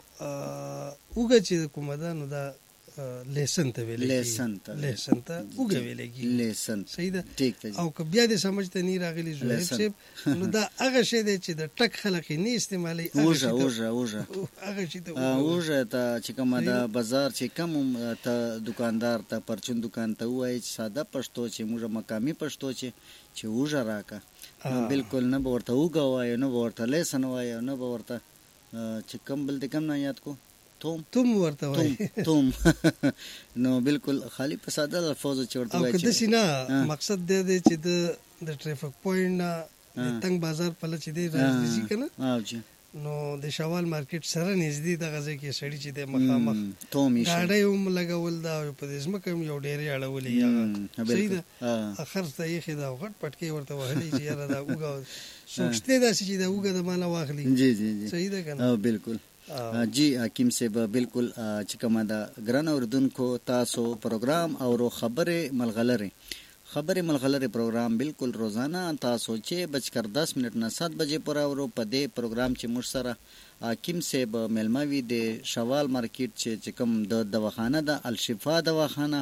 Speaker 2: وږه چې کومه ده نو دا لیسن ته ویل
Speaker 1: لیسن ته
Speaker 2: لیسن ته وګه ویل کی
Speaker 1: لیسن
Speaker 2: صحیح ده.
Speaker 1: ټیک ده.
Speaker 2: او که بیا دې سمجھ ته نه راغلی زوهیب صاحب نو دا هغه شی دی چې د ټک خلک نه استعمالي.
Speaker 1: اوجه اوجه اوجه
Speaker 2: هغه شی ته
Speaker 1: اوجه ته چې کومه ده بازار چې کم ته دکاندار ته پرچون دکان ته وای چې ساده پښتو چې موږ مقامی پښتو چې چې اوجه راکا بالکل نه ورته وګه وای نه ورته لیسن وای نه ورته چې کم بل دې کم نه یاد کو توم
Speaker 2: توم ورته وای
Speaker 1: توم نو بالکل خالی په ساده الفاظ چورته وای
Speaker 2: چې او کده سینا مقصد دې دې چې د ټریفیک پوینټ نه تنگ بازار په لچ دې راځي کنه
Speaker 1: او جی
Speaker 2: نو د شوال مارکیټ سره نږدې دغه ځای کې سړی چې د مخامخ
Speaker 1: تومي
Speaker 2: گاډي هم لګول دا په دې سم کوم یو ډېرې اړولې یا صحیح ده اخر ته یې خدا غټ پټکی ورته وهلې چې یاره دا وګا سوچته دا چې دا وګا د مال واخلي.
Speaker 1: جی جی جی
Speaker 2: صحیح ده کنه.
Speaker 1: او بالکل جی حکیم صاحب بالکل چې کومه دا ګران اوردونکو تاسو پروګرام او خبره ملغلره خبره ملغلره پروګرام بالکل روزانه تاسو چې بچکر دس منټ نه سات بجې پر اورو په دې پروګرام چې موږ سره حکیم صاحب ملموي د شوال مارکیټ چې کوم د دواخانه د الشفا دواخانه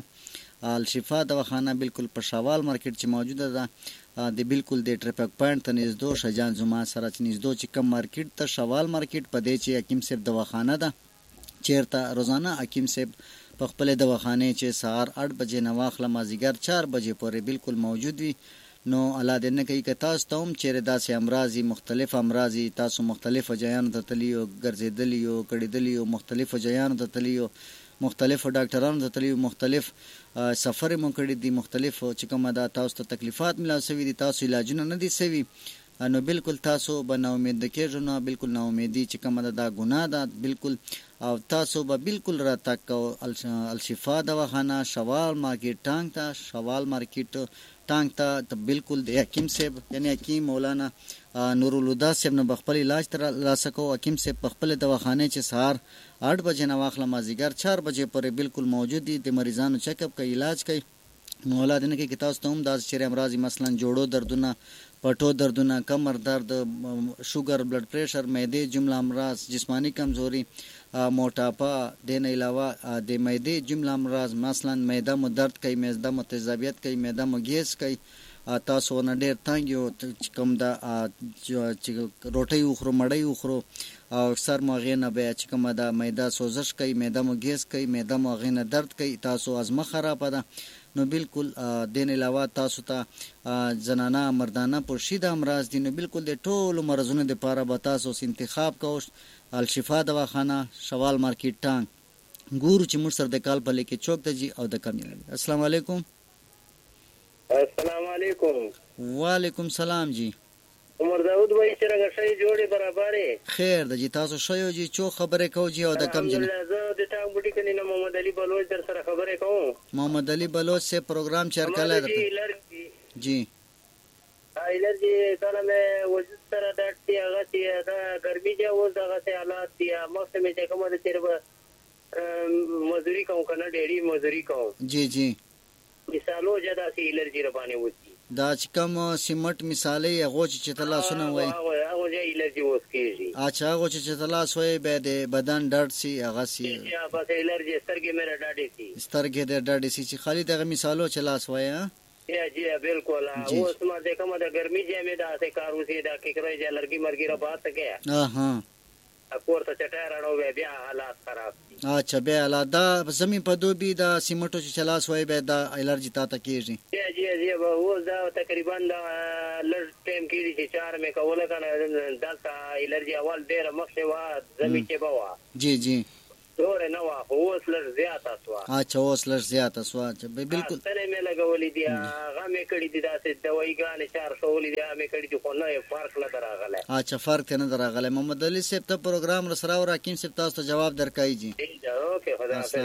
Speaker 1: الشفا دواخانه بالکل په شوال مارکیټ چې موجوده ده د بالکل د ټریفیک پوینټ ته نږدې شجان زما سره چې نږدې چې کوم مارکیټ ته شوال مارکیټ په دې چې حکیم صاحب دواخانه ده چیرته روزانه حکیم صاحب په خپل دواخانه چې سهار اټ بجې نه واخله مازیګر چار بجې پورې بالکل موجود وي. نو الله دې نه کوي که تاسو ته هم چیرې داسې امراضي مختلف امراضي تاسو مختلفو ځایانو ته تللی او ګرځېدلی او کړېدلی او مختلفو ځایانو ته تللی او مختلفو ډاکټرانو ته تللی مختلف سفر مو کړی دي مختلف چې کومه دا تاسو ته تکلیفات ملا سوي دي تاسو علاجونه نه دي سوي نو بالکل تاسو به نا امید کېږئ نه بالکل نا امیدي چې کومه دا ګناه ده بالکل او تاسو به بالکل را تک الشفا دواخانه شوال مارکیټ ټانګ ته شوال مارکیټ ټانګ ته بالکل د حکیم صاحب یعنی حکیم مولانا نور الهدى صاحب نه خپل علاج تر لاسه کو حکیم صاحب په خپل دواخانه چې سهار आठ بجې نه واخله مازیګر چار بجې پورې بالکل موجود دي د مریضانو چیک اپ کوي علاج کوي. مولا دې نه کې تاسو ته هم داسې چیرې امراض مثلا جوړو دردونه پټو دردونه کمر درد شوګر بلډ پریشر معدې جمله امراض جسمانی کمزوري موټاپا دین علاوه د معدې جمله امراض مثلا معده مو درد کوي معده مو تیزابیت کوي معده مو ګیس کوي تاسو نه ډېر تنګ یو کوم دا روټۍ وخورو مړۍ وخورو او اکثر مو هغې نه بیا چې کومه دا معده سوزش کوي معده مو ګیس کوي معده مو هغې نه درد کوي تاسو ازمه خرابه ده نو بالکل دین علاوه تاسو ته زنانه مردانه پرشیده امراض دي نو بالکل د ټولو مرضونو دپاره به تاسو انتخاب کوئ الشفا دواخانه شوال مارکیټ ټانګ ګورو چې موږ سره د کال په لیکې چوک ته جي او د کم السلام علیکم.
Speaker 3: السلام علیکم.
Speaker 1: وعلیکم سلام جی.
Speaker 3: عمر داود وای چې رنګ شي جوړې برابرې
Speaker 1: خیر د جی تاسو شوی جی چو خبره کو جی او د کم جن
Speaker 3: زه د ټاګ بوټی کني نو محمد علي بلوچ در سره خبره کوم.
Speaker 1: محمد علي بلوچ سے پروگرام چر کله ده جی
Speaker 3: الرجی کله مې وجود سره دټي هغه چې دا ګرمي جو دغه سه حالات دي موسم چې کومه د تیر مزدوري کوم کنه ډېری مزدوري کوم
Speaker 1: جی جی
Speaker 3: مثالو جدا سي الرجی ربانه وتی
Speaker 1: دا چې کوم سیمټ مثالې هغه چې تلاسونه وای
Speaker 3: هغه هغه الرجی وس کیږي
Speaker 1: اچھا هغه چې تلاس وای به د بدن درد سي هغه سي
Speaker 3: یا بس الرجی سترګې مې ډاډې سي
Speaker 1: سترګې د ډاډې سي چې خالي دغه مثالو چلاس وای
Speaker 3: یا جی بالکل اوس ما د کومه د ګرمي جامې دا سه کارو سي دا کې کړی چې الرجی مرګي را بات کیا
Speaker 1: ها ها
Speaker 3: اکور ته چټاراړو بیا حالات خراب دي.
Speaker 1: اچھا بیا لا دا زمين په دوبي دا سیمټو چې چلاس وای به دا الرجی تا ته کیږي
Speaker 3: جی جی جی به اوس دا تقریبا دا لږ ټیم کېږي چې چار مې کوله کنه دلته الرجی اول ډېر مخه وا زمي چې بوا
Speaker 1: جی جی
Speaker 3: ډور نه وا اوس لږ زیاته سوا
Speaker 1: اچھا اوس لږ زیاته سوا چې بالکل
Speaker 3: سره مې لګولې دي هغه مې کړې دي داسې دوايګانې چار شولې دي مې کړې دي خو نه فرق نه دراغله
Speaker 1: اچھا فرق نه دراغله. محمد علي صاحب ته پروګرام رسرا او حکیم صاحب تاسو ته جواب درکای جی.
Speaker 3: اوکې خدا حافظ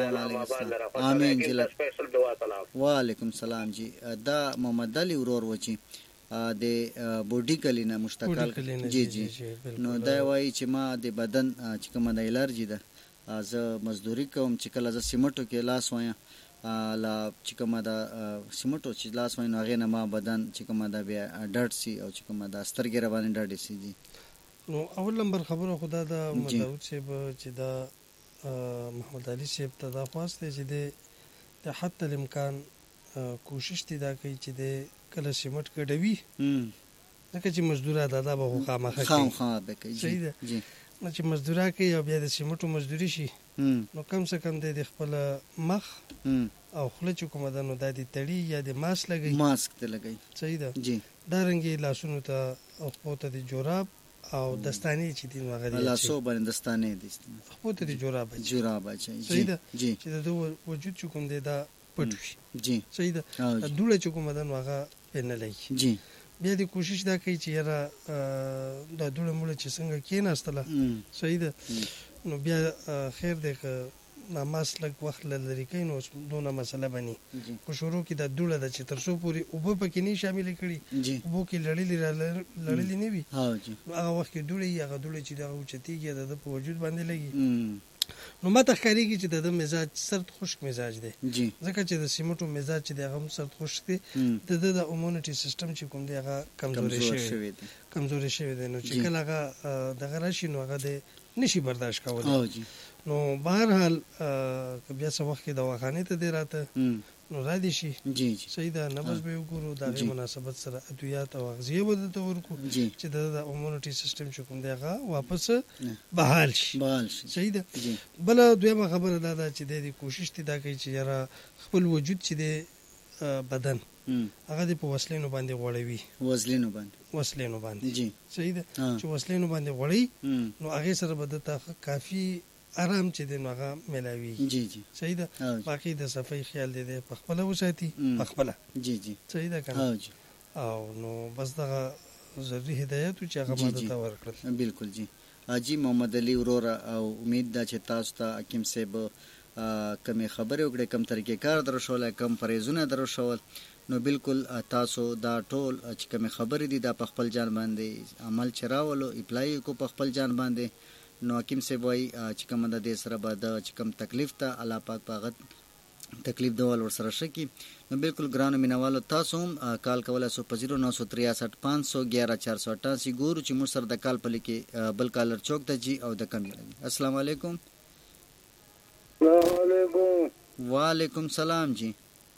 Speaker 1: امين جی. وعلیکم سلام جی. دا محمد علي ورور و چې د بوډي کلینا مشتقل جی جی نو دا وایي چې ما د بدن چې کومه د الرجی ده زه مزدوري کوم چې کله زه سیمټو کې لاس وایم لا چې کومه د سیمټو چې لاس وایم نو هغې نه ما بدن چې کومه ده بیا ډډ سي او چې کومه ده سترګې را باندې ډډې سي جی
Speaker 2: نو اول نمبر خبره خو دا ده مداود صاحب چې دا محمد علي صاحب ته دا خواست دی چې د حتی الامکان کوشش دی دا کوي چې د کله سیمټ ګډوي ځکه چې مزدوره ده دا به خو خامخا کوي
Speaker 1: خامخا به کوي
Speaker 2: صحیح ده نو چې مزدوره کوي او بیا د سیمټو مزدوري شي نو کم څه کم دی د خپل مخ او خوله چې کومه ده نو دا د تړي یا د ماسک لګوي
Speaker 1: ماسک ته لګوي
Speaker 2: صحیح ده
Speaker 1: جی
Speaker 2: دارنګې لاسونو ته او خپو ته د جوراب او دستانې چې دي نو هغه دي
Speaker 1: لاسو باندې دستانې دي
Speaker 2: خپو ته د جوراب
Speaker 1: جوراب اچي
Speaker 2: صحیح ده
Speaker 1: جی
Speaker 2: چې د وجود چې کوم دی دا پټ شي
Speaker 1: جی
Speaker 2: صحیح ده دوړه چې کومه ده نو هغه پې نه لګي
Speaker 1: جی
Speaker 2: بیا د کوشش دا کوي چې یاره دا دوړه موړه چې څنګه کېناستله صحیح ده نو بیا خیر دی که ناماس لږ وخت لري کوي نو دونه مسله بني په شروع کې دا دوړه ده چې تر څو پورې اوبه پکې نه شاملې کړي اوبو کې لړلې لړلې نه وي نو هغه وخت کې دوړه یي هغه دوړه چې دغه اوچتېږي د په وجود باندې لګي نو ماته ښکارېږي چې د مزاج سرد خشک مزاج دی ځکه چې د سیمټو مزاج چې دی هغه هم سرد خشک دی د ده د امونټي سیسټم چې کوم دی هغه کمزوري شوی دی کمزوري شوی دی نو چې کله هغه دغه راشي نو هغه د نشي برداشت کولی نو بهرحال که بیا څه وخت کې دواخانې ته دی راته نو را دي شي صحیح ده نبض به وګورو د هغې مناسبت سره ادویات او اغذیه به درته ورکړو چې د د امونټي سیسټم چې کوم دی هغه واپس بحال شي صحیح ده بله دویمه خبره دا ده چې دی د کوشش دی دا کوي چې یاره خپل وجود چې دی بدن هغه د په وسلینو باندې غوړوي
Speaker 1: وسلینو باندې
Speaker 2: وسلینو باندې صحیح ده چې وسلینو باندې غوړوي نو هغې سره به درته کافي آرام چې دی نو هغه میلاویږي
Speaker 1: جی جی
Speaker 2: صحیح ده باقي د صفایي خیال دی دی په خپله وساتي په خپله
Speaker 1: جی جی
Speaker 2: صحیح ده که نه او نو بس دغه ضروري هدایت و چې هغه ما درته ورکړل
Speaker 1: بلکل جی حاجي محمد علي وروره او امید ده چې تاسو ته حکیم صاحب کمې خبرې وکړې کم طریقې کار در وښولی کم پرهیزونه در وښول نو بلکل تاسو دا ټول چې کمې خبرې دي دا په خپل جان باندې عمل چې راولو اپلای کو په خپل جان باندې نو حکیم صاحب وایي چې کومه د دې سره به د چې کوم تکلیف ته الله پاک په هغه تکلیف دیول ورسره ښه کړي نو بلکل ګرانو مینهوالو تاسو هم کال کولی سو په زیرو نو سو تریاسઠ پانچ سو گیارہ چار سو اٹھاسی ګورو چې موږ سره د کال په لیکې بل کالر چوک ته جي او د کم السلام علیکم وعلیکم سلام جی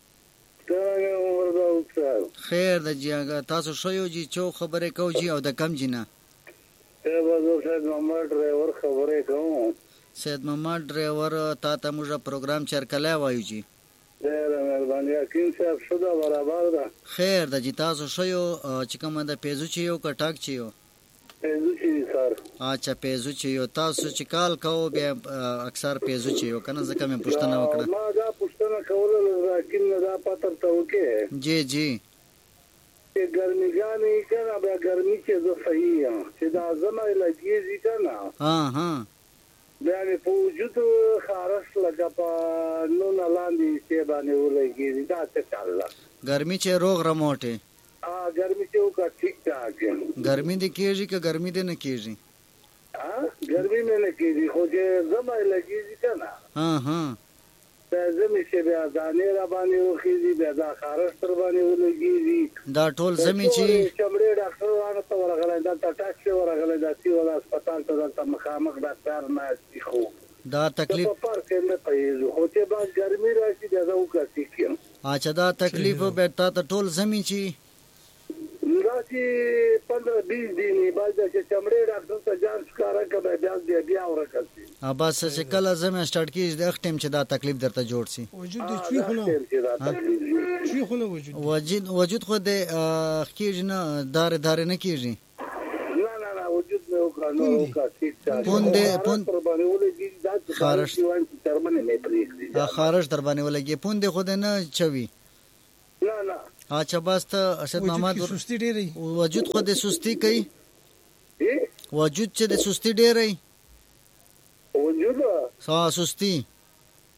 Speaker 1: خیر د جی هغه تاسو ښه یو جي چو خبرې کوو جي او د کم جي نه
Speaker 3: سید محمد ډرایور خبرې کوم
Speaker 1: سید محمد ډرایور تا ته موږ پروګرام چرکلی وایو جی
Speaker 3: ډېره مهرباني حکیم صاحب ښه ده برابر ده
Speaker 1: خیر ده جي تاسو ښه یو چې کومه ده پیزو چې یو که ټاک چې یو
Speaker 3: پیزو چې سر
Speaker 1: اچھا پیزو چې یو تاسو چې کال کوو بیا اکثر پیزو چې یو که نه ځکه مې پوښتنه وکړه
Speaker 3: ما دا پوښتنه کوله حکیم نه دا پته ته وکړې
Speaker 1: جی جی
Speaker 3: ګرمیګانې که نه بیا ګرمي چې زه صحیح یم چې دا زمه لګېږي که نه
Speaker 1: ها ها
Speaker 3: بیا مې په وجود خارش لکه په نونه لاندې شی باندې ولګېږي دا څه چل ده
Speaker 1: ګرمي چې روغ رموټې
Speaker 3: ګرمي چې وکړه ټیک ټاک
Speaker 1: ګرمي دې کېږي که ګرمي دې نه کېږي
Speaker 3: ګرمي مې نه کېږي خو چې زمه لګېږي که نه
Speaker 1: ها ها
Speaker 3: بیا زمې چې بیا دانې را باندې وخېږي بیا دا خارش تر باندې ولګېږي
Speaker 1: دا ټول زمې چې
Speaker 3: چمړې ډاکټر وانه ته ورغلی دلته ټاکسي ورغلی دا سیول هسپتال ته دلته مخامخ ډاکټر ناست دي خو
Speaker 1: دا تکلیف
Speaker 3: په فرق یې نه پوهېږو خو چې بعد ګرمي راشي بیا زه وکړه ټیک یم
Speaker 1: اچھا دا تکلیف بیا تا ته ټول زمې چې
Speaker 3: داسې پندره بیس دینې بعد چې چمړې ډاکټر ته جان ښکاره کړه بیا بیا بیا ورکړ شي
Speaker 1: بس چې کله زمې سټارټ کېږي د هغه ټایم چې دا تکلیف درته جوړ شي
Speaker 2: وجود د چوي خو نه چوي خو نه وجود
Speaker 1: وجود وجود خو د کېږي نه دارې دارې نه کېږي
Speaker 3: نه نه نه وجود مې وکړه نو وکړه ټیک ټاک
Speaker 1: پوندې پوند
Speaker 3: پر باندې ولګي دا
Speaker 1: خارش
Speaker 3: ترمنې مې پرېږدي
Speaker 1: دا خارش در باندې ولګي پوندې خو دې نه چوي
Speaker 3: نه نه
Speaker 1: اچھا بس ته اسد محمد
Speaker 2: سستی ډېرې
Speaker 1: وجود خو د سستی کوي وجود چې د سستی ډېرې
Speaker 3: وجود
Speaker 1: ها سستی
Speaker 3: ها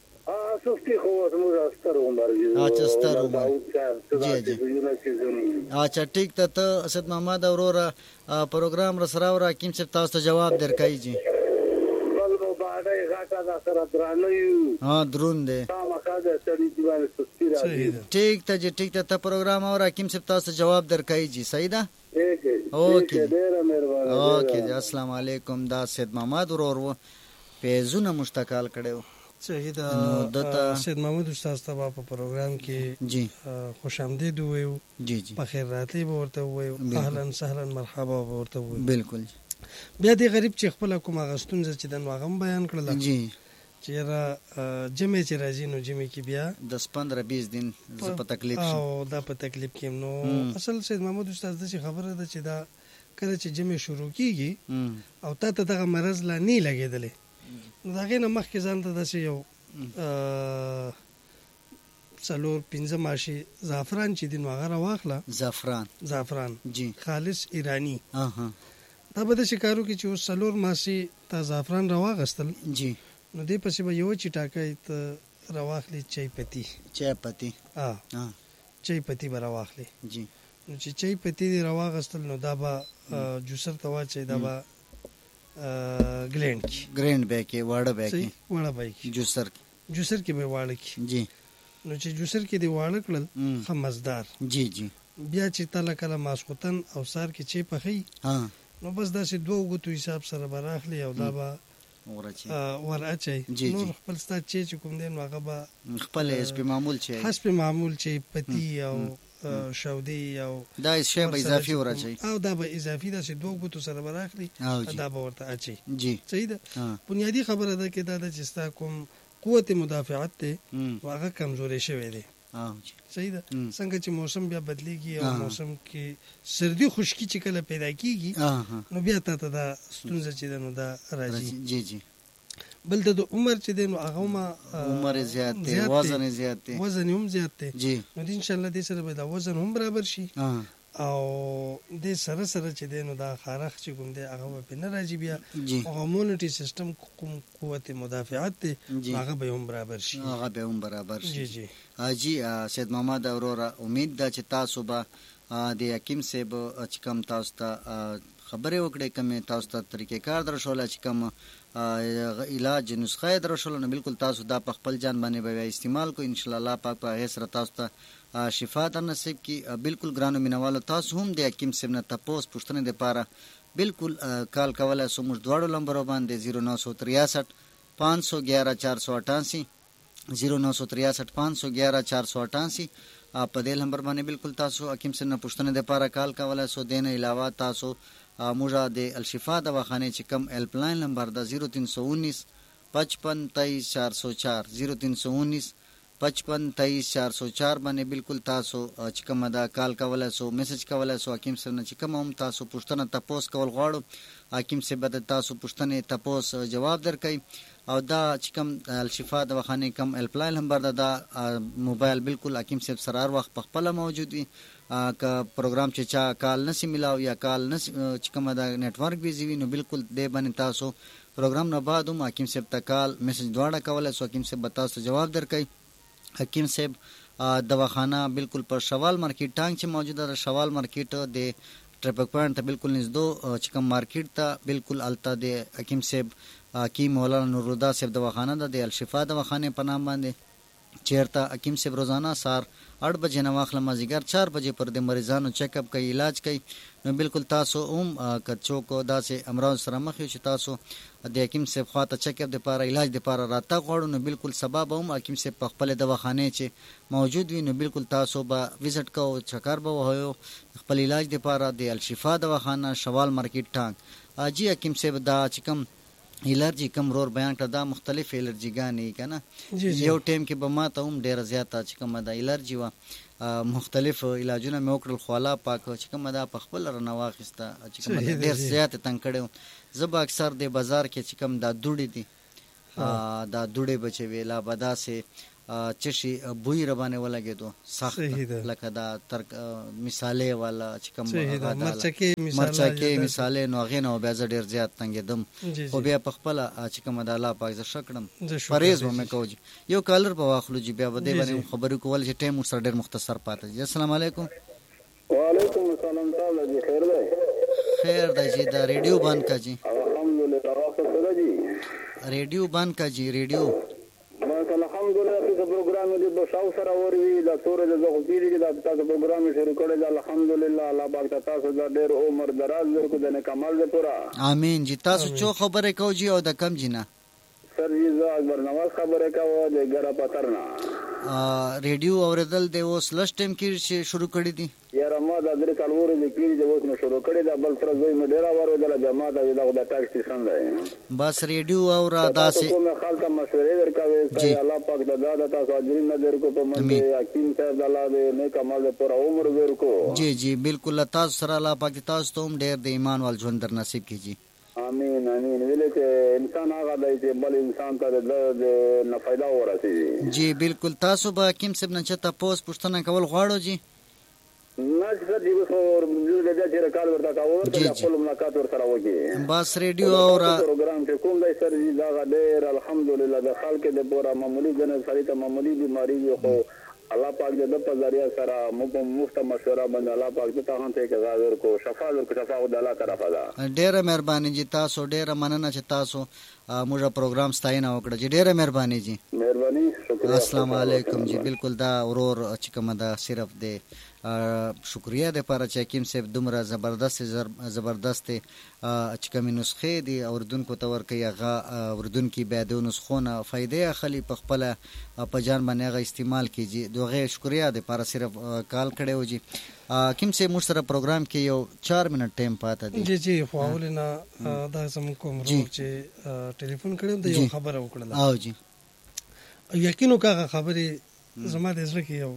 Speaker 3: سستی خو زموږ ستر عمر دی
Speaker 1: اچھا ستر عمر جی جی اچھا ٹھیک ته ته اسد محمد اورورا پروګرام را سره ورا کیم څه تاسو ته جواب درکای جی
Speaker 3: بل نو باندې غاټه دا سره درانه یو
Speaker 1: ها درون دی
Speaker 3: تا مخاده سړي دیوال سستی راځي
Speaker 1: ٹھیک ته جی ټیک ته پروګرام اورا کیم څه تاسو جواب درکای جی صحیح ده
Speaker 3: اوکے
Speaker 1: اوکے
Speaker 3: ډیر مهرباني
Speaker 1: اوکے جی السلام علیکم دا سید محمد اورور پیزونه مشتقال کړو
Speaker 2: صحیح ده سید محمود استاد تبا په پروګرام کې
Speaker 1: جی
Speaker 2: خوش آمدید وایو
Speaker 1: جی جی
Speaker 2: په خیر راتلی به ورته وایو اهلا سهلا مرحبا به ورته وایو
Speaker 1: بالکل
Speaker 2: بیا دې غریب چې خپل کومه غستونځ چې د نوغم بیان کړل
Speaker 1: جی
Speaker 2: چې را جمع چې راځي نو جمع کې بیا
Speaker 1: دس پندرہ بیس دن زه په تکلیف شم
Speaker 2: او دا په تکلیف کې نو اصل سید محمود استاد د خبره ده چې دا کله چې جمع شروع کیږي او تا ته دغه مرض لا نه لګیدلې نو دا غینه مخکې ځان ته داسې یو څلور پنځه ماشي زعفران چې دین هغه راواخله
Speaker 1: زعفران
Speaker 2: زعفران
Speaker 1: جی
Speaker 2: خالص ایرانی
Speaker 1: اها
Speaker 2: دا به د شکارو کې چې څلور ماشي تا زعفران راواغستل
Speaker 1: جی
Speaker 2: نو دې پسې به یو چټاکې ته راواخلي چای پتی
Speaker 1: چای پتی
Speaker 2: ها چای پتی به راواخلي
Speaker 1: جی
Speaker 2: نو چې چای پتی راواغستل نو دا به جوسر ته واچي دا به ګلینډ کی
Speaker 1: ګرینډ به کې واړه به کې
Speaker 2: واړه به کې
Speaker 1: جوسر
Speaker 2: جوسر کې به واړه کې
Speaker 1: جی
Speaker 2: نو چې جوسر کې دی واړه کړل خمزدار
Speaker 1: جی جی
Speaker 2: بیا چې تله کله ماسختن او سار کې چی پخې
Speaker 1: ها
Speaker 2: نو بس دا چې دوه غوتو حساب سره براخلی او دا به
Speaker 1: ورچی
Speaker 2: ورچی نور خپل ستا چې کوم دی نو هغه به
Speaker 1: خپل اس په معمول چي
Speaker 2: حسب معمول چي پتی او شودي او
Speaker 1: دا شی به اضافي ورچی
Speaker 2: او دا به اضافي دا چې دوه غوتو سره براخلی دا به ورته اچي
Speaker 1: جی
Speaker 2: صحیح ده بنیادی خبره ده کې دا د چې ستا کوم قوت مدافعت ته هغه کمزوري شوی دی صحیح ده څنګه چې موسم بیا بدلیږي او موسم کې سردی خشکی چې کله پیدا کیږي نو بیا ته دا ستونزه چې نو دا راځي
Speaker 1: جی جی
Speaker 2: بل د عمر چې دی نو هغه ما
Speaker 1: عمر زیات دی وزن زیات دی
Speaker 2: وزن هم زیات دی
Speaker 1: جی
Speaker 2: نو ان شاء الله دې سره به دا وزن هم برابر شي او د سره سره چې دی نو دا خارخ چې کوم دی هغه په نه راځي بیا هورمونټي سیستم کوم قوت مدافعت دی هغه به هم برابر شي
Speaker 1: هغه به هم برابر شي
Speaker 2: جی جی
Speaker 1: حاجی سید محمد اورورا امید ده چې تاسو به د حکیم صاحب چې کوم تاسو ته خبرې وکړې کومه تاسو ته طریقې کار درشول چې کوم علاج نسخه درشول نو بالکل تاسو دا په خپل جان باندې به استعمال کو ان شاء الله پاک په هیڅ تاسو ته شفا در نصیب کی بالکل ګرانو مینوالو تاسو هم د حکیم صاحب نه تاسو پوښتنه د پاره بالکل کال کولای سو موږ دواړو نمبر باندې زیرو نو سو تریاسٹھ پانچ سو گیارہ چار سو اٹھاسی زیرو نو سو تریاسٹھ پانچ سو گیارہ چار سو اٹھاسی په دې نمبر باندې بالکل تاسو حکیم صاحب نه پوښتنه د پاره کال کولای سو دین علاوه تاسو موږ د الشفا دواخانه چې کم هیلپ لاین نمبر د زیرو تین سو انیس پچپن تیئیس چار سو چار زیرو تین سو انیس پچپن تیئیس چار سو چار باندې بالکل تاسو چې کومه دا کال کولای سو میسج کولای سو حکیم صاحب نه چې کوم هم تاسو پوښتنه تاسو کول غواړو حکیم صاحب د تاسو پوښتنه تاسو جواب درکړي او دا چې کوم الشفا دواخانه کم هیلپ لاین نمبر دا موبایل بالکل حکیم صاحب سره هر وخت په خپل موجود وي که پروګرام چې چا کال نسی ملاو یا کال نسی چې کوم دا نت ورک بیزی وي نو بالکل دې باندې تاسو پروګرام نه بعد هم حکیم صاحب ته کال میسج دواړه کولای سو حکیم صاحب تاسو جواب درکړي حکیم صاحب دواخانه بالکل پر شوال مارکیټ ټانګ چې موجوده ده شوال مارکیټ د ټریفک پوینټ ته بالکل نږدې چې کوم مارکیټ ته بالکل الته د حکیم صاحب کی مولانا نورالهدی صاحب دواخانه ده د الشفا دواخانه په نام باندې چیرته حکیم صاحب روزانه سار आठ بجې نه واخله مازیګر چار بجې پر د مریضانو چیک اپ کوي علاج کوي نو بالکل تاسو هم کچو کو داسې امراض سره مخ یو چې تاسو د حکیم صاحب خواته چیک اپ د لپاره علاج د لپاره راته غواړو نو بالکل سبب هم حکیم صاحب په خپل دواخانه چې موجود وي نو بالکل تاسو به وزټ کو چکر به وهو خپل علاج د لپاره د الشفا دواخانه شوال مارکیټ ټانګ اجي حکیم صاحب دا چې کوم الرجی کم رور بیان کړه دا مختلف الرجی غانې کنه یو ټیم کې به ما ته هم ډیر زیاته چې کوم دا الرجی وا مختلف علاجونه مې وکړل خواله پاک چې کوم دا په خپل رنه واخسته چې کوم ډیر زیات تنگ کړو زه به اکثر د بازار کې چې کوم دا دوړې دي دا دوړې بچې وې لا به داسې چشي بوی را باندې ولګېدو سخت لکه دا ترک مثالې والا چې کوم مرچکې مثالې نو هغې نه بیا زه ډېر زیات تنګېدم خو بیا په خپله چې کومه د الله پاک زه ښه کړم پرهیز به مې کوو یو کالر به واخلو چې بیا به دې باندې خبرې کول چې ټایم ورسره ډېر مختصر پاتې دی. السلام علیکم.
Speaker 3: وعلیکم السلام. صاحب جی خیر دی؟
Speaker 1: خیر دی جی. دا ریډیو بند کا جی.
Speaker 3: الحمدلله. آپ سره جی
Speaker 1: ریډیو بند کا جی. ریډیو
Speaker 3: بس الحمدلله. تاسو پروګرام دې بشاو سره وروي دا تور د زغ پیری دا تاسو پروګرام شروع کړی دا الحمدلله. الله پاک تاسو دا ډېر عمر دراز ورکړي د کمال دې پورا امين جی. تاسو چو خبره کو جی او د کم جنا سر جی زه اکبر نواز خبره کوم د ګره پترنا ریډیو اوریدل د اوس لږ ټیم کې شروع کړی دي یاره ما د درې کال ورو د کېږي د اوس نو شروع کړی دا بل تر زوی مې ډېر اوریدل جماعت دا د ټاکس سټیشن دی بس ریډیو او را داسې کوم خلک مشورې ورکوي چې الله پاک د دادا تاسو اجرین نظر کو په منځ حکیم صاحب د الله دې نه کمال پر عمر ورکو. جی جی بالکل. تاسو سره الله پاک تاسو ته هم ډېر د ایمان ول ژوند در نصیب کړي. امين امين. ویل چې انسان هغه دی چې بل انسان ته د نه फायदा ورسېږي. جی بالکل. تاسو به حکیم صاحب نه چته پوس پوښتنه کول غواړو جی؟ نه چې دې وسور د دې چې ریکارډ ورته کاوه ته خپل ملاقات ورسره وکړي. بس ریډیو او پروګرام چې کوم دی سر دا ډېر الحمدلله د خلک د پورا معمولی جن سړی ته معمولی بیماری یو خو الله پاک دې د په ذریعہ سره مفت مشوره باندې الله پاک ته هم ته کې غاړ کو شفا ورکو شفا د الله طرفه ده. ډېره مهرباني جی. تاسو ډېره مننه چې تاسو موږ پروګرام ستاینه وکړه جی. ډېره مهرباني جی. مهرباني. شکریہ. السلام علیکم جی. بالکل دا ورور چې کومه دا صرف دی شکریہ د پاره چې حکیم صاحب دومره زبردست زبردست چې کومې نسخې دي اوردونکو ته ورکوي هغه اوردونکي بیا د نسخونه فایدې اخلي په خپله په جان باندې هغه استعمال کیږي. د هغې شکریہ د پاره صرف کال کړی و جي. حکیم صاحب موږ سره پروګرام کې یو چار منټ ټایم پاته دی. جی جی. خو اول نه دا زموږ کوم ورور چې ټلیفون کړی د یو خبره وکړله او جی یقینو کاغه خبرې زما د زړه کې یو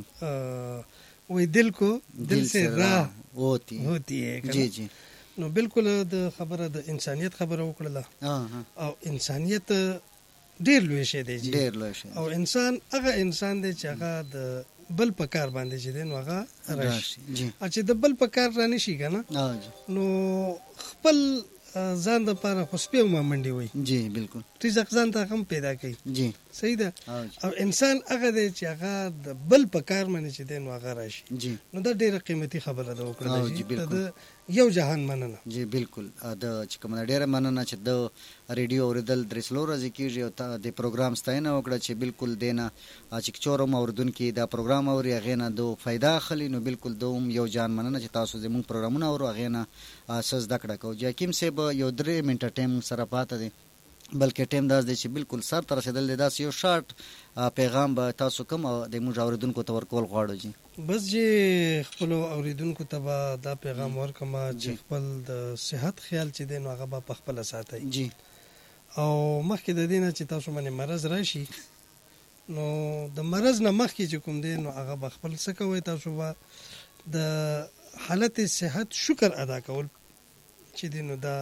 Speaker 3: وی دل کو دل سے راہ ہوتی ہوتی ہے. جی جی. نو بالکل د خبره د انسانیت خبره وکړله او انسانیت ډېر لوی شی دی جی. ډېر لوی شی. او انسان هغه انسان دی چې هغه د بل په کار باندې چې دی نو هغه راشي. چې د بل په کار رانشي که نه نو خپل ځان د پاره خو سپی هم منډې وي. جی بالکل. رزق ځان ته هم پیدا کوي. جی صحیح ده. او انسان هغه دی چې هغه د بل په کار باندې چې دی نو هغه راشي. جی نو دا ډېره قیمتي خبره ده وکړله جي. د یو جهان مننه. جی بالکل. د چې کومه ډېره مننه چې د ریډیو اورېدل درې څلور ورځې کېږي او د پروګرام ستاینه وکړه چې بالکل دې نه چې چور هم اورېدونکي دا پروګرام اوري هغې نه د فایده اخلي. نو بالکل د هم یو جان مننه چې تاسو زموږ پروګرامونه اورو هغې نه څه زده کړه کوو. جي حکیم صاحب یو درې منټه ټایم سره پاته دی بلکې ټایم داس دی چې بالکل سر ته رسېدل دی. داسې یو شارټ پیغام به تاسو کوم د موږ اورېدونکو ته ورکول غواړو جي؟ بس جی خپلو اورېدونکو ته به دا پیغام ورکړم چې خپل د صحت خیال چې دی نو هغه به په خپله ساتئ جي. او مخکې د دې نه چې تاسو باندې مرض راشي نو د مرض نه مخکې چې کوم دی نو هغه به خپل څه کوئ تاسو به د حالت صحت شکر ادا کول چې دی نو دا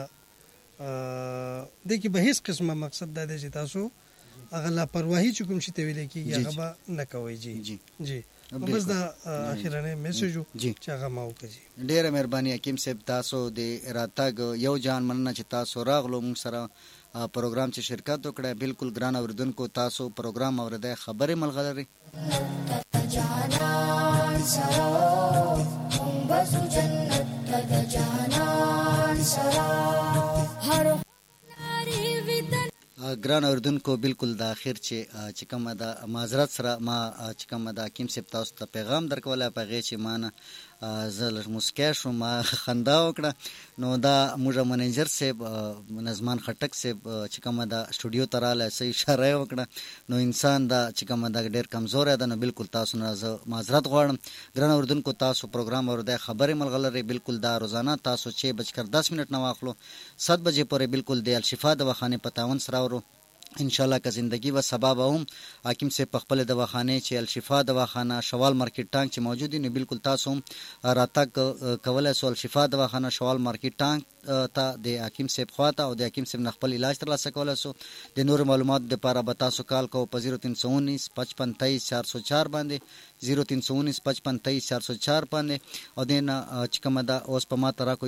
Speaker 3: دې کې به هیڅ قسمه مقصد دا دی چې تاسو هغه لاپرواهي چې کوم شي ته ویل کېږي هغه به نه کوئ جي. جی بس دا اخیرنه میسج چې هغه ما وکړي. ډېره مهرباني حکیم صاحب. تاسو د راتګ یو جان مننه چې تاسو راغلو موږ سره پروګرام چې شرکت وکړه. بالکل ګران اوریدونکو تاسو پروګرام اورېدی خبرې ملغلري ګران اوریدونکو بالکل د اخر چې چې کومه د معذرت سره ما چې کومه د حکیم صاحب تاسو ته پیغام درکولی په هغې چې ما نه زه لږ مسکی شوم ما خندا وکړه. نو دا موږ منیجر صاحب نظمان خټک صاحب چې کومه د سټوډیو ته راغلی څه اشاره یې وکړه نو انسان دا چې کومه د ډېر کمزوری ده نو بالکل تاسو نه زه معذرت غواړم. ګران اوریدونکو تاسو پروګرام اورېدی خبرې ملغلرې بالکل دا روزانه تاسو چې بجکر دس منټ نه واخلو سات بجې پورې بالکل د الشفا دواخانې په تعاون سره اورو
Speaker 1: ان شاء الله که زندگی و سبب هم حکیم سے په خپل دواخانه چې الشفا دواخانه شوال مارکیټ ټانک چې موجود دي، نو بالکل تاسو هم راتګ کولای سو. الشفا دواخانه شوال مارکیټ ټانک ته د حکیم صاحب خواته او د حکیم صاحب خپل علاج ترلاسه کولای سو. د نور معلومات لپاره به تاسو کال کو په صفر تین سو انیس پچپن تیئیس چار سو چار باندې صفر تین سو انیس پچپن تیئیس چار سو چار باندې او دین چې کومه دا اوس په ما ترا